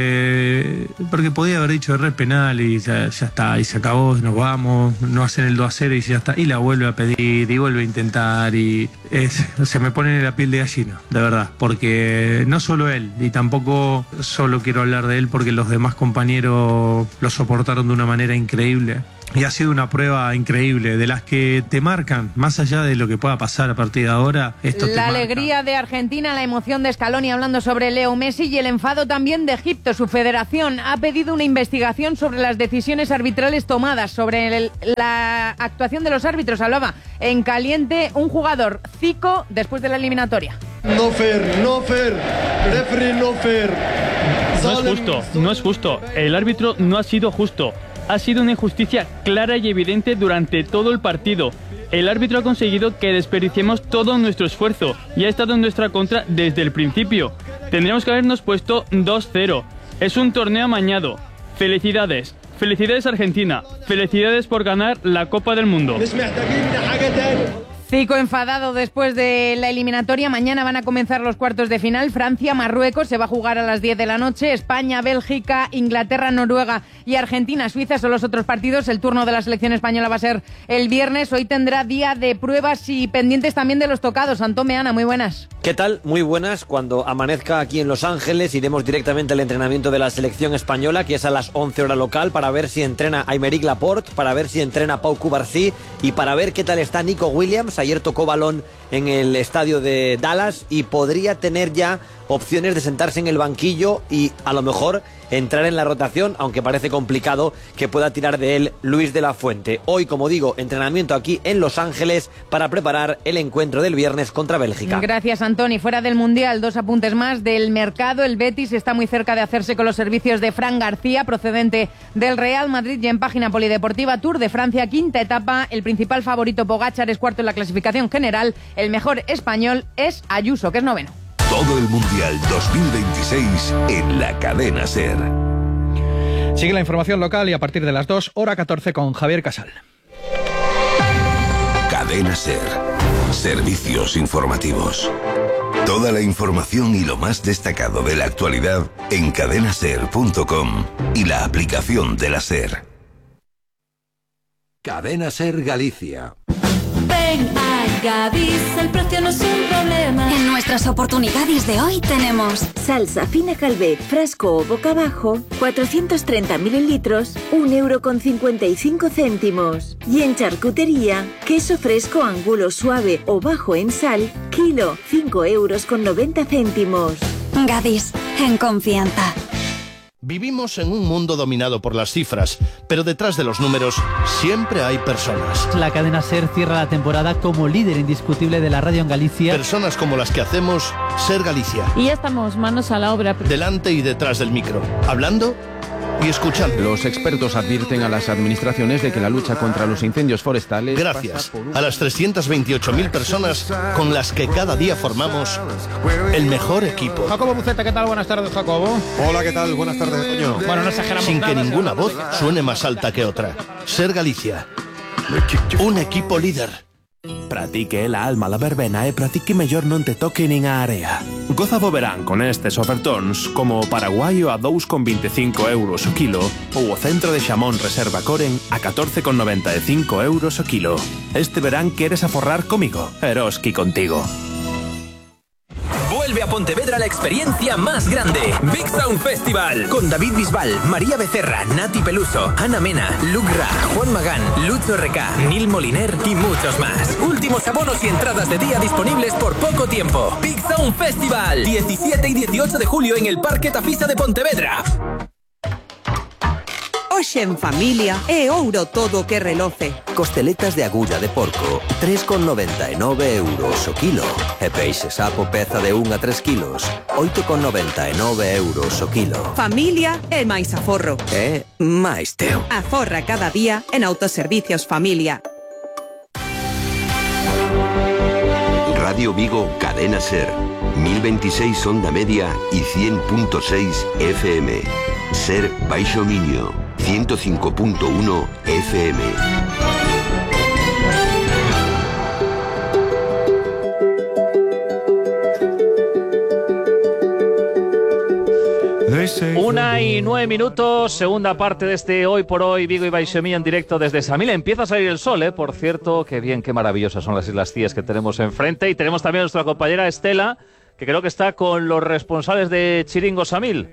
porque porque podía haber dicho error penal y ya, ya está, y se acabó, nos vamos, no hacen el dos a cero y ya está, y la vuelve a pedir y vuelve a intentar y es, se me pone la piel de gallina, de verdad, porque no solo él, y tampoco solo quiero hablar de él porque los demás compañeros lo soportaron de una manera increíble. Y ha sido una prueba increíble, de las que te marcan, más allá de lo que pueda pasar a partir de ahora. Esto te la marca. Alegría de Argentina, la emoción de Scaloni hablando sobre Leo Messi y el enfado también de Egipto. Su federación ha pedido una investigación sobre las decisiones arbitrales tomadas, sobre el, la actuación de los árbitros. Hablaba en caliente un jugador, Zico, después de la eliminatoria. No fair, no fair, referee no fair. No es justo, no es justo. El árbitro no ha sido justo. Ha sido una injusticia clara y evidente durante todo el partido. El árbitro ha conseguido que desperdiciemos todo nuestro esfuerzo y ha estado en nuestra contra desde el principio. Tendríamos que habernos puesto dos cero. Es un torneo amañado. Felicidades. Felicidades Argentina. Felicidades por ganar la Copa del Mundo. Zico enfadado después de la eliminatoria. Mañana van a comenzar los cuartos de final. Francia-Marruecos se va a jugar a las diez de la noche. España, Bélgica, Inglaterra, Noruega y Argentina, Suiza son los otros partidos. El turno de la selección española va a ser el viernes. Hoy tendrá día de pruebas y pendientes también de los tocados. Antón Meana, muy buenas. ¿Qué tal? Muy buenas. Cuando amanezca aquí en Los Ángeles iremos directamente al entrenamiento de la selección española, que es a las once hora local, para ver si entrena Aymeric Laporte, para ver si entrena Pau Cubarsí y para ver qué tal está Nico Williams. Ayer tocó balón en el estadio de Dallas y podría tener ya opciones de sentarse en el banquillo y a lo mejor entrar en la rotación, aunque parece complicado que pueda tirar de él Luis de la Fuente. Hoy, como digo, entrenamiento aquí en Los Ángeles para preparar el encuentro del viernes contra Bélgica. Gracias, Antoni. Fuera del Mundial, dos apuntes más del mercado. El Betis está muy cerca de hacerse con los servicios de Fran García, procedente del Real Madrid, y en página polideportiva Tour de Francia, quinta etapa. El principal favorito, Pogačar, es cuarto en la clasificación general. El mejor español es Ayuso, que es noveno. Todo el Mundial dos mil veintiséis en la Cadena SER. Sigue la información local y a partir de las dos, hora catorce, con Javier Casal. Cadena SER. Servicios informativos. Toda la información y lo más destacado de la actualidad en cadena ser punto com y la aplicación de la SER. Cadena SER Galicia. Ven a Gadis, el precio no es un problema. En nuestras oportunidades de hoy tenemos salsa fina Calvet, frasco o boca abajo, cuatrocientos treinta mililitros, un euro con cincuenta y cinco céntimos. Y en charcutería, queso fresco angulo suave o bajo en sal, kilo, cinco euros con noventa céntimos. Gadis, en confianza. Vivimos en un mundo dominado por las cifras, pero detrás de los números siempre hay personas. La cadena SER cierra la temporada como líder indiscutible de la radio en Galicia. Personas como las que hacemos SER Galicia. Y ya estamos manos a la obra. Delante y detrás del micro, hablando y escuchando. Los expertos advierten a las administraciones de que la lucha contra los incendios forestales... Gracias a las trescientas veintiocho mil personas con las que cada día formamos el mejor equipo. Jacobo Buceta, ¿qué tal? Buenas tardes, Jacobo. Hola, ¿qué tal? Buenas tardes, Toño. Bueno, no exageramos Sin nada, que ninguna voz suene más alta que otra. SER Galicia. Un equipo líder. Pratique la alma la verbena e pratique mellor non te toque nin a area. Goza do verán con estes ofertóns como o paraguaio a dous con veinticinco euros o kilo ou o centro de xamón Reserva Coren a catorce con noventa e cinco euros o kilo. Este verán queres aforrar comigo, Eroski contigo. Pontevedra la experiencia más grande. Big Sound Festival. Con David Bisbal, María Becerra, Nati Peluso, Ana Mena, Luke Ra, Juan Magán, Lucho Reca, Neil Moliner y muchos más. Últimos abonos y entradas de día disponibles por poco tiempo. Big Sound Festival. diecisiete y dieciocho de julio en el Parque Tafisa de Pontevedra. Hoxe en familia é ouro todo o que reloce. Costeletas de agulla de porco, tres con noventa e nove euros o kilo. E peixe sapo peza de un a tres kilos, oito con noventa e nove euros o kilo. Familia é máis aforro. É máis teu. Aforra cada día en Autoservicios Familia. Radio Vigo, Cadena Ser, mil veintiséis onda media y cien punto seis F M. Ser Baixo Miño, ciento cinco punto uno F M. Una y nueve minutos, segunda parte de este Hoy por Hoy, Vigo y Baixo Miño en directo desde Samil. Empieza a salir el sol, ¿eh? Por cierto, qué bien, qué maravillosas son las Islas Cíes que tenemos enfrente. Y tenemos también a nuestra compañera Estela, que creo que está con los responsables de Chiringo Samil.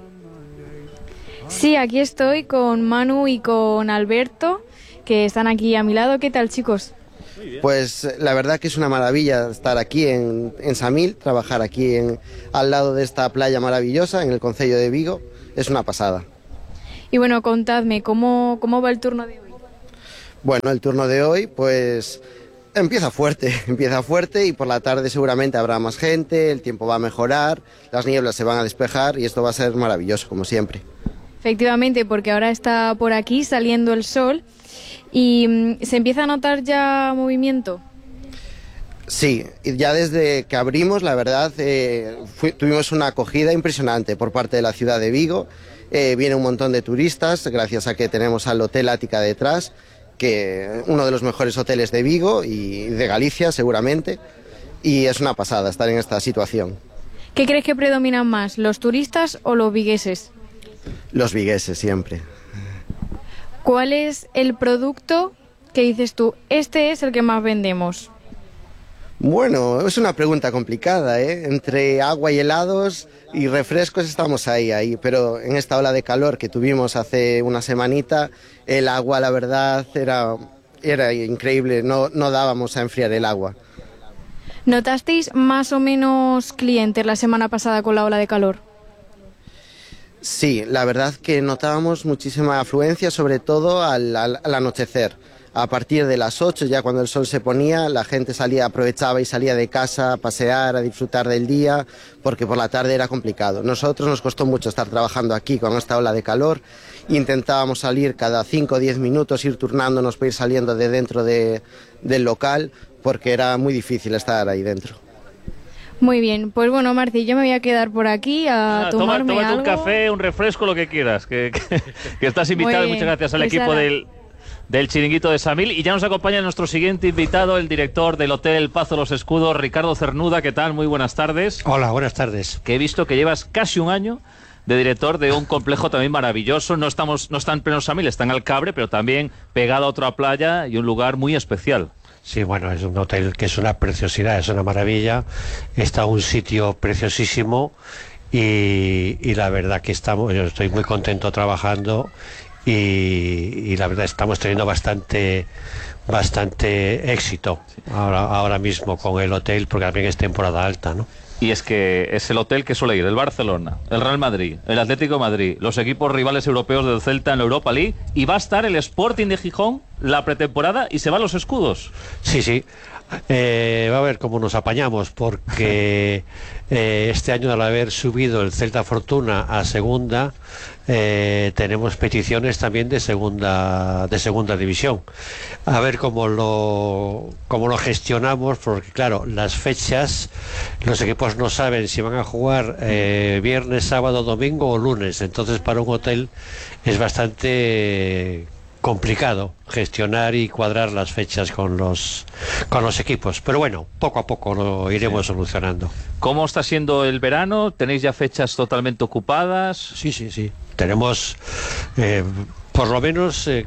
Sí, aquí estoy con Manu y con Alberto, que están aquí a mi lado. ¿Qué tal, chicos? Pues la verdad que es una maravilla estar aquí en, en Samil, trabajar aquí en, al lado de esta playa maravillosa, en el concello de Vigo. Es una pasada. Y bueno, contadme, ¿cómo, cómo va el turno de hoy? Bueno, el turno de hoy, pues empieza fuerte, empieza fuerte y por la tarde seguramente habrá más gente, el tiempo va a mejorar, las nieblas se van a despejar y esto va a ser maravilloso, como siempre. Efectivamente, porque ahora está por aquí saliendo el sol y mmm, ¿se empieza a notar ya movimiento? Sí, ya desde que abrimos, la verdad, eh, fui, tuvimos una acogida impresionante por parte de la ciudad de Vigo. Eh, viene un montón de turistas, gracias a que tenemos al Hotel Ática detrás, que uno de los mejores hoteles de Vigo y de Galicia, seguramente, y es una pasada estar en esta situación. ¿Qué crees que predominan más, los turistas o los vigueses? Los vigueses, siempre. ¿Cuál es el producto que dices tú, este es el que más vendemos? Bueno, es una pregunta complicada, ¿eh? Entre agua y helados y refrescos estamos ahí, ahí, pero en esta ola de calor que tuvimos hace una semanita, el agua, la verdad, era, era increíble, no, no dábamos a enfriar el agua. ¿Notasteis más o menos clientes la semana pasada con la ola de calor? Sí, la verdad que notábamos muchísima afluencia, sobre todo al, al, al anochecer. A partir de las ocho, ya cuando el sol se ponía, la gente salía, aprovechaba y salía de casa a pasear, a disfrutar del día, porque por la tarde era complicado. Nosotros nos costó mucho estar trabajando aquí con esta ola de calor. Intentábamos salir cada cinco o diez minutos, ir turnándonos para ir saliendo de dentro de, del local, porque era muy difícil estar ahí dentro. Muy bien, pues bueno, Marci, yo me voy a quedar por aquí a ah, tomarme toma, algo. un café, un refresco, lo que quieras, que, que, que estás invitado. Y muchas gracias al pues equipo del, del Chiringuito de Samil. Y ya nos acompaña nuestro siguiente invitado, el director del Hotel Pazo Los Escudos, Ricardo Cernuda. ¿Qué tal? Muy buenas tardes. Hola, buenas tardes. Que he visto que llevas casi un año de director de un complejo también maravilloso. No estamos, no está en pleno Samil, está en Alcabre, pero también pegado a otra playa y un lugar muy especial. Sí, bueno, es un hotel que es una preciosidad, es una maravilla, está un sitio preciosísimo y, y la verdad que estamos, yo estoy muy contento trabajando y, y la verdad estamos teniendo bastante bastante éxito ahora, ahora mismo con el hotel, porque también es temporada alta, ¿no? Y es que es el hotel que suele ir el Barcelona, el Real Madrid, el Atlético de Madrid, los equipos rivales europeos del Celta en la Europa League, y va a estar el Sporting de Gijón la pretemporada y se van los escudos. Sí, sí. Eh, va a ver cómo nos apañamos, porque eh, este año, al haber subido el Celta Fortuna a segunda, eh, tenemos peticiones también de segunda de segunda división. A ver cómo lo cómo lo gestionamos, porque claro, las fechas, los equipos no saben si van a jugar eh, viernes, sábado, domingo o lunes. Entonces, para un hotel es bastante complicado gestionar y cuadrar las fechas con los con los equipos, pero bueno, poco a poco lo iremos sí. solucionando. ¿Cómo está siendo el verano? ¿Tenéis ya fechas totalmente ocupadas? Sí, sí, sí. Tenemos eh, por lo menos eh,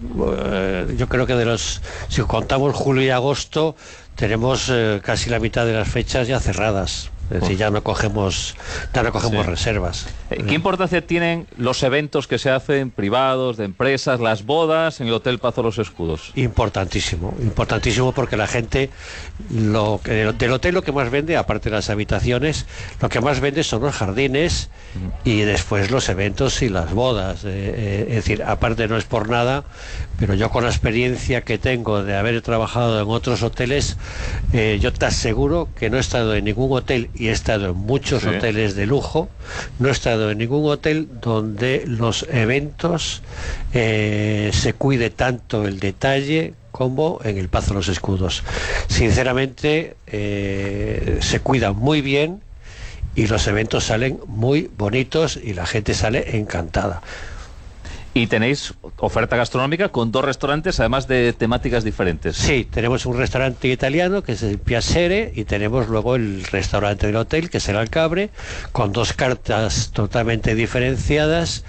eh, yo creo que de los, si contamos julio y agosto, tenemos eh, casi la mitad de las fechas ya cerradas. Es decir, ya no cogemos, ya no cogemos Sí. reservas. ¿Qué importancia tienen los eventos que se hacen privados, de empresas, las bodas en el Hotel Pazo Los Escudos? Importantísimo, importantísimo porque la gente, lo que, del hotel lo que más vende, aparte de las habitaciones, lo que más vende son los jardines y después los eventos y las bodas. Eh, eh, es decir, aparte no es por nada, pero yo con la experiencia que tengo de haber trabajado en otros hoteles, eh, yo te aseguro que no he estado en ningún hotel, y he estado en muchos Sí. hoteles de lujo, no he estado en ningún hotel donde los eventos eh, se cuide tanto el detalle como en el Pazo Los Escudos. Sinceramente, eh, se cuidan muy bien y los eventos salen muy bonitos y la gente sale encantada. Y tenéis oferta gastronómica con dos restaurantes, además de temáticas diferentes. Sí, tenemos un restaurante italiano que es el Piacere y tenemos luego el restaurante del hotel que es el Alcabre, con dos cartas totalmente diferenciadas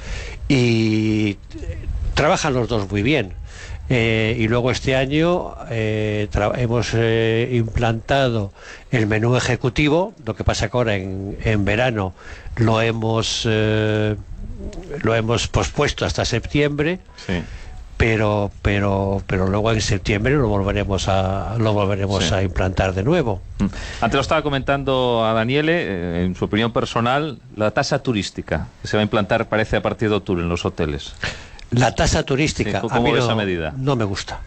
y trabajan los dos muy bien. Eh, y luego este año eh, hemos eh, implantado el menú ejecutivo, lo que pasa que ahora en, en verano lo hemos eh, lo hemos pospuesto hasta septiembre. Sí. pero pero pero luego en septiembre lo volveremos a lo volveremos Sí. a implantar de nuevo. Antes lo estaba comentando a Daniele, eh, en su opinión personal, la tasa turística que se va a implantar parece a partir de octubre en los hoteles. La tasa turística, Sí, a ¿cómo mí ves no, esa medida? no me gusta.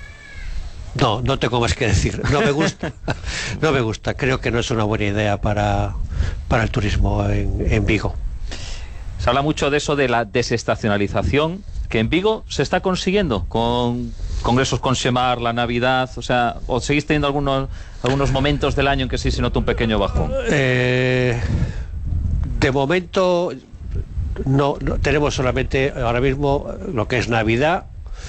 No, no tengo más que decir. No me gusta. No me gusta. Creo que no es una buena idea para, para el turismo en, en Vigo. Se habla mucho de eso de la desestacionalización, que en Vigo se está consiguiendo con congresos con Semar, la Navidad, o sea, ¿o seguís teniendo algunos, algunos momentos del año en que sí se nota un pequeño bajón? Eh, de momento no, no tenemos solamente ahora mismo lo que es Navidad,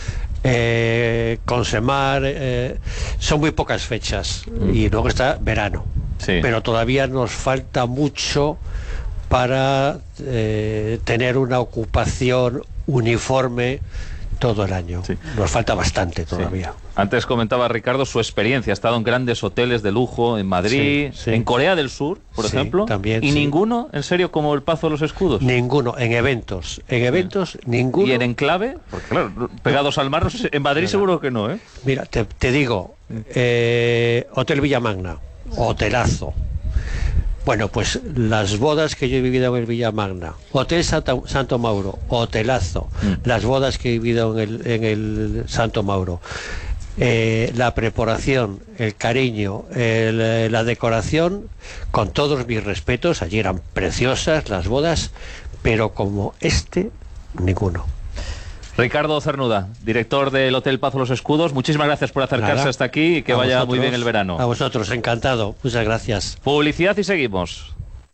eh, con Semar, eh, son muy pocas fechas y luego está verano. Sí. Pero todavía nos falta mucho para eh, tener una ocupación uniforme todo el año. Sí. Nos falta bastante todavía. Sí. Antes comentaba Ricardo su experiencia, ha estado en grandes hoteles de lujo en Madrid, Sí, sí. en Corea del Sur, por Sí, ejemplo, también, y sí. ninguno, en serio, como el Pazo de los Escudos. Ninguno, en eventos. En eventos, ninguno. ¿Y en enclave? Porque claro, pegados al mar, no sé si- en Madrid Mira. seguro que no, ¿eh? Mira, te, te digo, eh, Hotel Villamagna, hotelazo. Bueno, pues las bodas que yo he vivido en el Villamagna, Hotel Santa, Santo Mauro, hotelazo. Mm. Las bodas que he vivido en el, en el Santo Mauro. Eh, la preparación, el cariño, el, eh, la decoración, con todos mis respetos, allí eran preciosas las bodas, pero como este, ninguno. Ricardo Cernuda, director del Hotel Pazo Los Escudos, muchísimas gracias por acercarse Nada. hasta aquí y que A vaya vosotros, muy bien el verano. A vosotros, encantado. Muchas gracias. Publicidad y seguimos.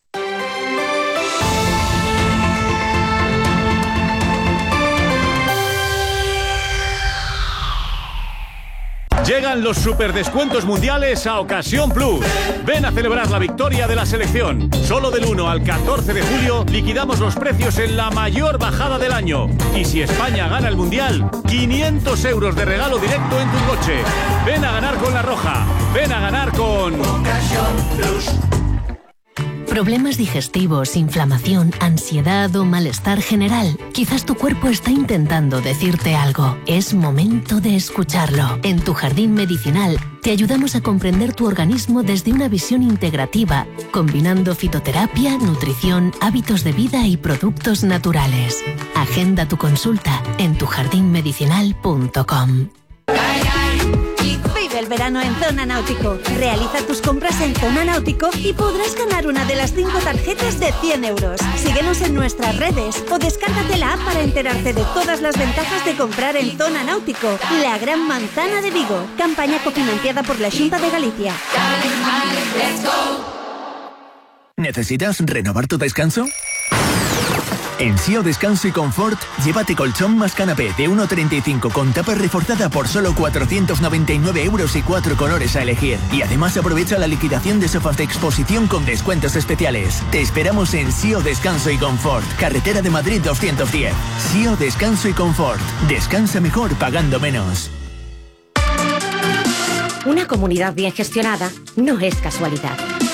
Llegan los superdescuentos mundiales a Ocasión Plus. Ven a celebrar la victoria de la selección. Solo del uno al catorce de julio liquidamos los precios en la mayor bajada del año. Y si España gana el mundial, quinientos euros de regalo directo en tu coche. Ven a ganar con La Roja. Ven a ganar con Ocasión Plus. ¿Problemas digestivos, inflamación, ansiedad o malestar general? Quizás tu cuerpo está intentando decirte algo. Es momento de escucharlo. En Tu Jardín Medicinal te ayudamos a comprender tu organismo desde una visión integrativa, combinando fitoterapia, nutrición, hábitos de vida y productos naturales. Agenda tu consulta en tu jardín medicinal punto com. Vive el verano en Zona Náutico. Realiza tus compras en Zona Náutico y podrás ganar una de las cinco tarjetas de cien euros. Síguenos en nuestras redes o descárgate la app para enterarte de todas las ventajas de comprar en Zona Náutico, la gran manzana de Vigo. Campaña cofinanciada por la Xunta de Galicia. ¿Necesitas renovar tu descanso? En Sio Descanso y Confort, llévate colchón más canapé de uno treinta y cinco con tapa reforzada por solo cuatrocientos noventa y nueve euros y cuatro colores a elegir. Y además aprovecha la liquidación de sofás de exposición con descuentos especiales. Te esperamos en Sio Descanso y Confort, carretera de Madrid doscientos diez. Sio Descanso y Confort. Descansa mejor pagando menos. Una comunidad bien gestionada no es casualidad.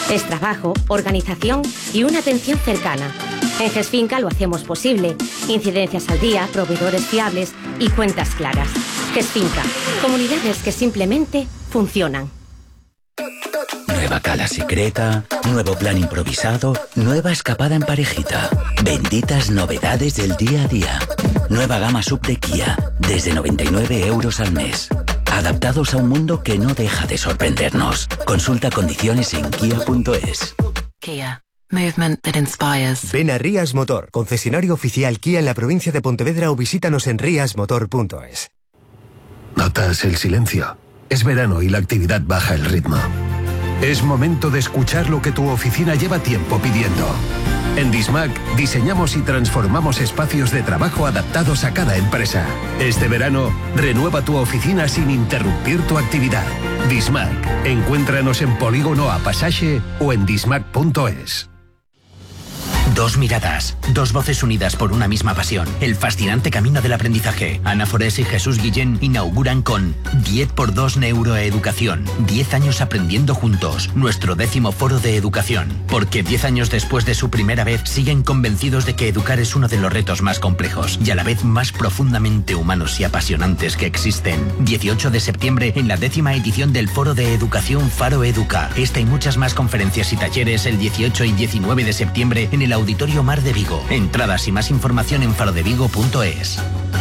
Es trabajo, organización y una atención cercana. En GESFinca lo hacemos posible. Incidencias al día, proveedores fiables y cuentas claras. GESFinca, comunidades que simplemente funcionan. Nueva cala secreta, nuevo plan improvisado, nueva escapada en parejita. Benditas novedades del día a día. Nueva gama sub de Kia, desde noventa y nueve euros al mes. Adaptados a un mundo que no deja de sorprendernos. Consulta condiciones en kia punto es. Kia. Movement that inspires. Ven a Rías Motor, concesionario oficial Kia en la provincia de Pontevedra, o visítanos en rías motor punto es. ¿Notas el silencio? Es verano y la actividad baja el ritmo. Es momento de escuchar lo que tu oficina lleva tiempo pidiendo. En Dismac diseñamos y transformamos espacios de trabajo adaptados a cada empresa. Este verano, renueva tu oficina sin interrumpir tu actividad. Dismac. Encuéntranos en Polígono A Pasaje o en dismac punto es. Dos miradas, dos voces unidas por una misma pasión. El fascinante camino del aprendizaje. Ana Forés y Jesús Guillén inauguran con diez por dos Neuroeducación. diez años aprendiendo juntos. Nuestro décimo foro de educación. Porque diez años después de su primera vez siguen convencidos de que educar es uno de los retos más complejos y a la vez más profundamente humanos y apasionantes que existen. dieciocho de septiembre en la décima edición del Foro de Educación Faro Educa. Esta y muchas más conferencias y talleres el dieciocho y diecinueve de septiembre en el Auditorio Mar de Vigo. Entradas y más información en faro de vigo punto es.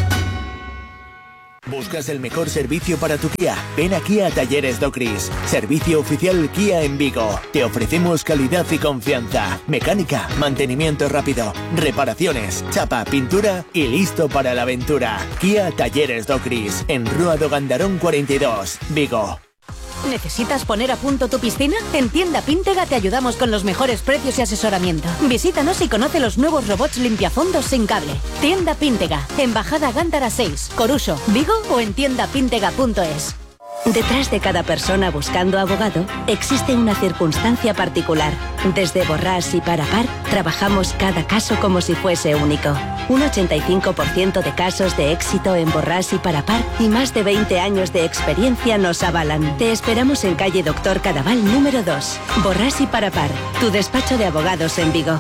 ¿Buscas el mejor servicio para tu Kia? Ven aquí a Talleres Docris, servicio oficial Kia en Vigo. Te ofrecemos calidad y confianza, mecánica, mantenimiento rápido, reparaciones, chapa, pintura y listo para la aventura. Kia Talleres Docris, en Rúa do Gandarón cuarenta y dos, Vigo. ¿Necesitas poner a punto tu piscina? En Tienda Píntega te ayudamos con los mejores precios y asesoramiento. Visítanos y conoce los nuevos robots limpiafondos sin cable. Tienda Píntega, Embajada Gándara seis, Coruso, Vigo o en tienda píntega punto es. Detrás de cada persona buscando abogado existe una circunstancia particular. Desde Borrás y Parapar trabajamos cada caso como si fuese único. Un ochenta y cinco por ciento de casos de éxito en Borrás y Parapar y más de veinte años de experiencia nos avalan. Te esperamos en calle Doctor Cadaval número dos. Borrás y Parapar, tu despacho de abogados en Vigo.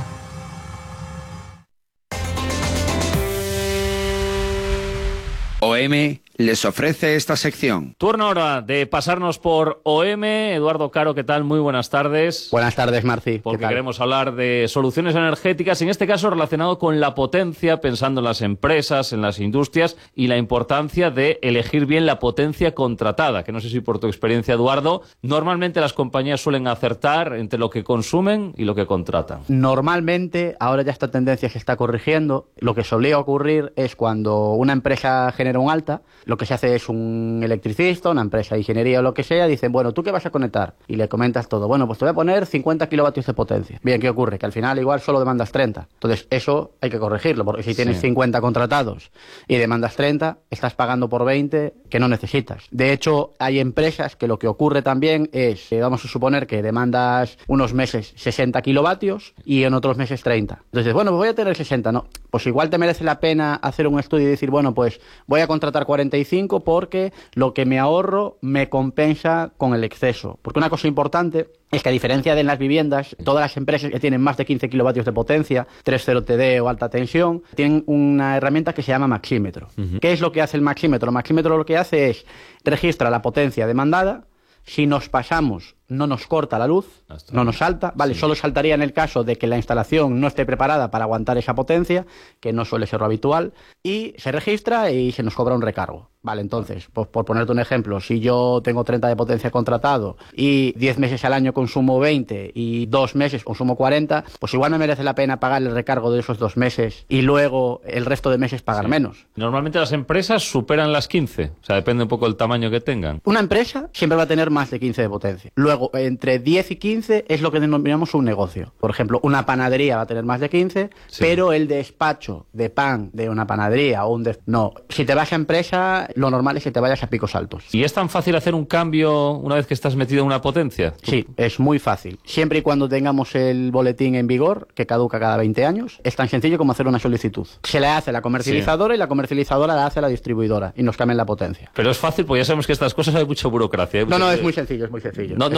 O M les ofrece esta sección. Turno ahora de pasarnos por O M. Eduardo Caro, ¿qué tal? Muy buenas tardes. Buenas tardes, Marci. Porque queremos hablar de soluciones energéticas, en este caso relacionado con la potencia, pensando en las empresas, en las industrias y la importancia de elegir bien la potencia contratada, que no sé si por tu experiencia, Eduardo, normalmente las compañías suelen acertar entre lo que consumen y lo que contratan. Normalmente, ahora ya esta tendencia se está corrigiendo. Lo que solía ocurrir es cuando una empresa genera un alta, lo que se hace es un electricista, una empresa de ingeniería o lo que sea, dicen, bueno, ¿tú qué vas a conectar? Y le comentas todo. Bueno, pues te voy a poner cincuenta kilovatios de potencia. Bien, ¿qué ocurre? Que al final igual solo demandas treinta. Entonces, eso hay que corregirlo, porque si tienes sí. cincuenta contratados y demandas treinta, estás pagando por veinte que no necesitas. De hecho, hay empresas que lo que ocurre también es, eh, vamos a suponer que demandas unos meses sesenta kilovatios y en otros meses treinta. Entonces, bueno, pues voy a tener sesenta, ¿no? Pues igual te merece la pena hacer un estudio y decir, bueno, pues voy a contratar cuarenta y cinco porque lo que me ahorro me compensa con el exceso. Porque una cosa importante es que, a diferencia de en las viviendas, todas las empresas que tienen más de quince kilovatios de potencia, tres cero T D o alta tensión, tienen una herramienta que se llama maxímetro. Uh-huh. ¿Qué es lo que hace el maxímetro? El maxímetro lo que hace es registra la potencia demandada. Si nos pasamos, no nos corta la luz, no nos salta, vale, sí. Solo saltaría en el caso de que la instalación no esté preparada para aguantar esa potencia, que no suele ser lo habitual, y se registra y se nos cobra un recargo. Vale, entonces, pues por ponerte un ejemplo, si yo tengo treinta de potencia contratado y diez meses al año consumo veinte y dos meses consumo cuarenta, pues igual me merece la pena pagar el recargo de esos dos meses y luego el resto de meses pagar sí. menos. Normalmente las empresas superan las quince, o sea, depende un poco del tamaño que tengan. Una empresa siempre va a tener más de quince de potencia. Luego, entre diez y quince es lo que denominamos un negocio. Por ejemplo, una panadería va a tener más de quince, sí. pero el despacho de pan de una panadería o un... De... No, si te vas a empresa, lo normal es que te vayas a picos altos. ¿Y es tan fácil hacer un cambio una vez que estás metido en una potencia? Sí, es muy fácil. Siempre y cuando tengamos el boletín en vigor, que caduca cada veinte años, es tan sencillo como hacer una solicitud. Se le hace a la comercializadora sí. y la comercializadora la hace a la distribuidora y nos cambian la potencia. Pero es fácil, porque ya sabemos que estas cosas hay mucha burocracia. Hay no, mucha... no, es muy sencillo, es muy sencillo. No, no,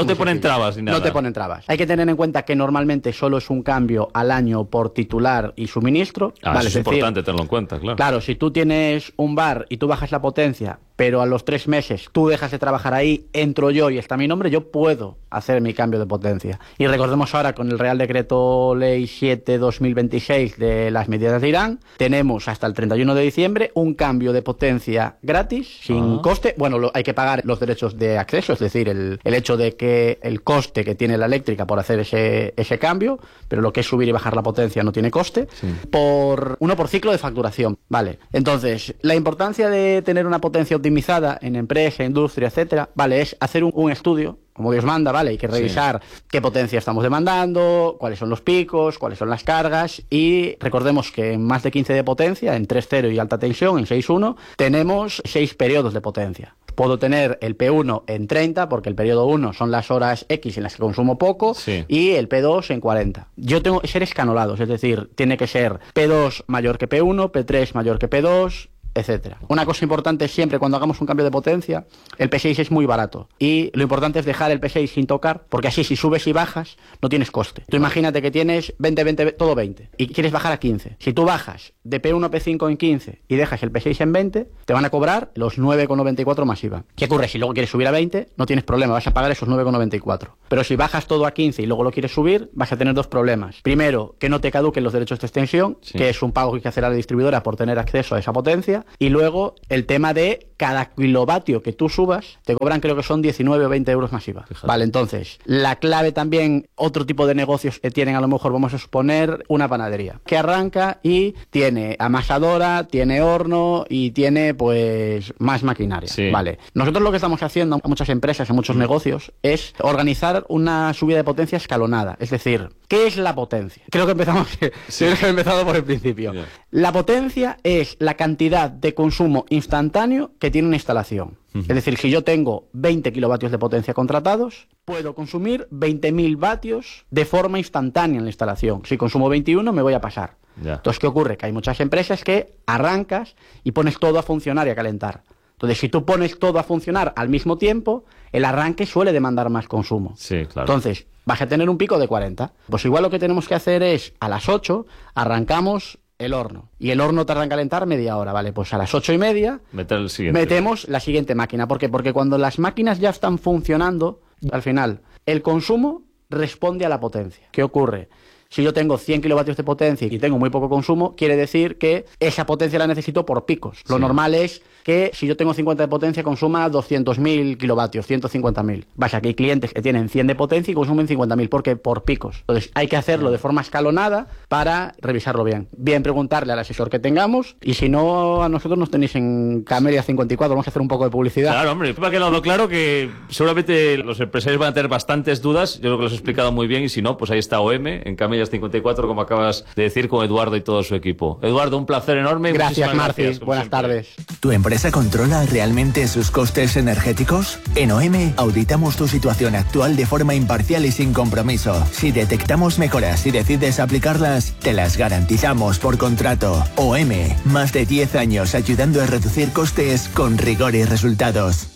te ponen trabas ni nada. No te ponen trabas. Hay que tener en cuenta que normalmente solo es un cambio al año por titular y suministro. Ah, vale, eso es, es decir, importante tenerlo en cuenta, claro. Claro, si tú tienes un bar y tú bajas la potencia, pero a los tres meses tú dejas de trabajar ahí, entro yo y está mi nombre, yo puedo hacer mi cambio de potencia. Y recordemos ahora con el Real Decreto Ley siete barra dos mil veintiséis de las medidas de Irán, tenemos hasta el treinta y uno de diciembre un cambio de potencia gratis, sin ah. coste. Bueno, lo, hay que pagar los derechos de acceso, es decir, el, el hecho de que el coste que tiene la eléctrica por hacer ese, ese cambio, pero lo que es subir y bajar la potencia no tiene coste, sí. por uno por ciclo de facturación. Vale, entonces, la importancia de tener una potencia optimizada en empresa, industria, etcétera, vale, es hacer un, un estudio como Dios manda, ¿vale? Hay que revisar sí. qué potencia estamos demandando, cuáles son los picos, cuáles son las cargas, y recordemos que en más de quince de potencia, en tres cero y alta tensión, en seis uno, tenemos seis periodos de potencia. Puedo tener el P uno en treinta, porque el periodo uno son las horas X en las que consumo poco, sí. y el P dos en cuarenta. Yo tengo que ser escanolados, es decir, tiene que ser P dos mayor que P uno, P tres mayor que P dos, etcétera. Una cosa importante siempre cuando hagamos un cambio de potencia, el P seis es muy barato y lo importante es dejar el P seis sin tocar, porque así si subes y bajas no tienes coste. Tú imagínate que tienes veinte, veinte, todo veinte y quieres bajar a quince. Si tú bajas de P uno a P cinco en quince y dejas el P seis en veinte, te van a cobrar los nueve coma noventa y cuatro más I V A. ¿Qué ocurre? Si luego quieres subir a veinte, no tienes problema, vas a pagar esos nueve coma noventa y cuatro. Pero si bajas todo a quince y luego lo quieres subir, vas a tener dos problemas. Primero, que no te caduquen los derechos de extensión, sí. que es un pago que hay que hacer a la distribuidora por tener acceso a esa potencia, y luego el tema de cada kilovatio que tú subas, te cobran creo que son diecinueve o veinte euros más I V A. Fíjate. Vale, entonces, la clave también, otro tipo de negocios que tienen, a lo mejor vamos a suponer, una panadería, que arranca y tiene amasadora, tiene horno y tiene pues más maquinaria. Sí. Vale. Nosotros lo que estamos haciendo a muchas empresas, a muchos mm. negocios, es organizar una subida de potencia escalonada. Es decir, ¿qué es la potencia? Creo que empezamos, sí. creo que he empezado por el principio. Yeah. La potencia es la cantidad de consumo instantáneo que tiene una instalación. Uh-huh. Es decir, si yo tengo veinte kilovatios de potencia contratados, puedo consumir veinte mil vatios de forma instantánea en la instalación. Si consumo veintiuno, me voy a pasar. Yeah. Entonces, ¿qué ocurre? Que hay muchas empresas que arrancas y pones todo a funcionar y a calentar. Entonces, si tú pones todo a funcionar al mismo tiempo, el arranque suele demandar más consumo. Sí, claro. Entonces, vas a tener un pico de cuarenta. Pues igual lo que tenemos que hacer es, a las ocho, arrancamos el horno. Y el horno tarda en calentar media hora, ¿vale? Pues a las ocho y media Meter el siguiente. metemos la siguiente máquina. ¿Por qué? Porque cuando las máquinas ya están funcionando, al final, el consumo responde a la potencia. ¿Qué ocurre? Si yo tengo cien kilovatios de potencia y tengo muy poco consumo, quiere decir que esa potencia la necesito por picos. Lo sí. normal es que si yo tengo cincuenta de potencia consuma doscientos mil kilovatios, ciento cincuenta mil. Vaya, que hay clientes que tienen cien de potencia y consumen cincuenta mil, porque por picos. Entonces hay que hacerlo de forma escalonada para revisarlo bien. Bien preguntarle al asesor que tengamos, y si no, a nosotros nos tenéis en Camelia cincuenta y cuatro, vamos a hacer un poco de publicidad. Claro, hombre, me ha quedado claro que seguramente los empresarios van a tener bastantes dudas. Yo creo que los he explicado muy bien, y si no, pues ahí está O M, en Camelia cincuenta y cuatro, como acabas de decir, con Eduardo y todo su equipo. Eduardo, un placer enorme. Gracias, Marci. Buenas siempre. tardes. ¿Tu empresa controla realmente sus costes energéticos? En O M auditamos tu situación actual de forma imparcial y sin compromiso. Si detectamos mejoras y decides aplicarlas, te las garantizamos por contrato. O M, más de diez años ayudando a reducir costes con rigor y resultados.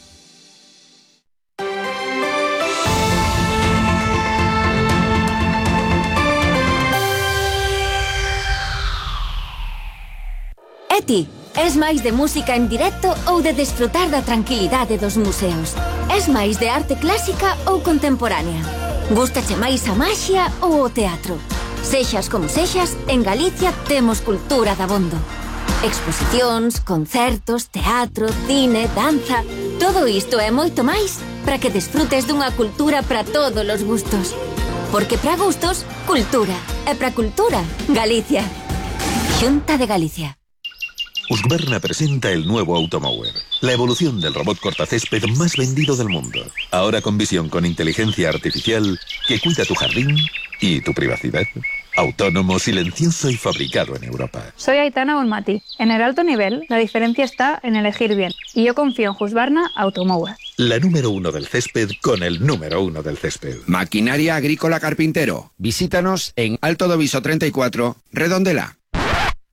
Eti, es máis de música en directo ou de desfrutar da tranquilidade dos museos? Es máis de arte clásica ou contemporánea? Gústache máis a maxia ou o teatro? Sexas como sexas, en Galicia temos cultura dabondo. Exposicións, concertos, teatro, cine, danza... Todo isto e moito máis para que desfrutes dunha cultura para todos os gustos. Porque para gustos, cultura. E para cultura, Galicia. Xunta de Galicia. Husqvarna presenta el nuevo Automower, la evolución del robot cortacésped más vendido del mundo. Ahora con visión con inteligencia artificial que cuida tu jardín y tu privacidad. Autónomo, silencioso y fabricado en Europa. Soy Aitana Bonmati. En el alto nivel, la diferencia está en elegir bien. Y yo confío en Husqvarna Automower. La número uno del césped con el número uno del césped. Maquinaria Agrícola Carpintero. Visítanos en Alto do Viso treinta y cuatro, Redondela.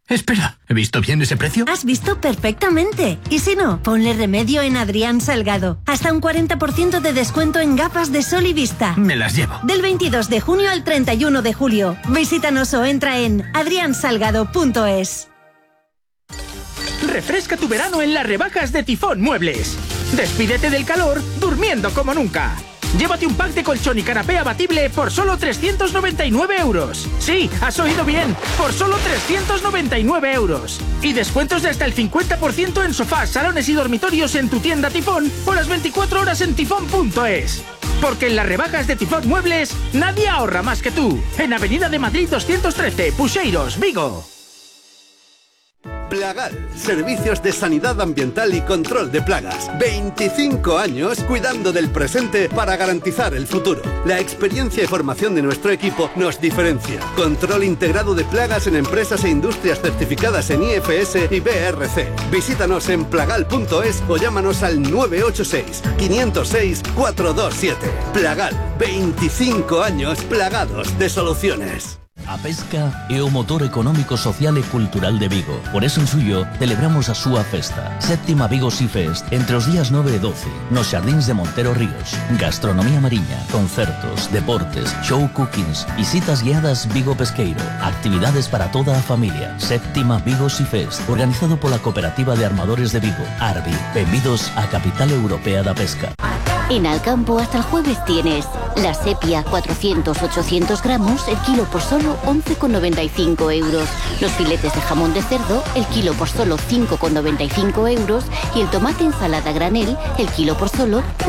Espera, ¿he visto bien ese precio? Has visto perfectamente. Y si no, ponle remedio en Adrián Salgado. Hasta un cuarenta por ciento de descuento en gafas de sol y vista. Me las llevo. Del veintidós de junio al treinta y uno de julio. Visítanos o entra en adrián salgado punto es. Refresca tu verano en las rebajas de Tifón Muebles. Despídete del calor durmiendo como nunca. Llévate un pack de colchón y canapé abatible por solo trescientos noventa y nueve euros. Sí, has oído bien, por solo trescientos noventa y nueve euros. Y descuentos de hasta el cincuenta por ciento en sofás, salones y dormitorios en tu tienda Tifón o las veinticuatro horas en tifón punto es. Porque en las rebajas de Tifón Muebles, nadie ahorra más que tú. En Avenida de Madrid doscientos trece, Pucheiros, Vigo. Plagal, servicios de sanidad ambiental y control de plagas. veinticinco años cuidando del presente para garantizar el futuro. La experiencia y formación de nuestro equipo nos diferencia. Control integrado de plagas en empresas e industrias certificadas en I F S y B R C. Visítanos en plagal punto es o llámanos al nueve ocho seis, cinco cero seis, cuatro dos siete. Plagal, veinticinco años plagados de soluciones. A pesca é o motor económico, social e cultural de Vigo. Por eso en suyo celebramos a súa festa. Séptima Vigo Sea Fest entre os días nove e doce nos Xardíns de Montero Ríos. Gastronomía mariña, concertos, deportes, show cookings, visitas guiadas Vigo Pesqueiro, actividades para toda a familia. Séptima Vigo Sea Fest, organizado pola Cooperativa de Armadores de Vigo, Arbi. Benvidos á capital europea da pesca. En Alcampo hasta el jueves tienes la sepia cuatrocientos ochocientos gramos, el kilo por solo once con noventa y cinco euros. Los filetes de jamón de cerdo, el kilo por solo cinco con noventa y cinco euros. Y el tomate ensalada granel, el kilo por solo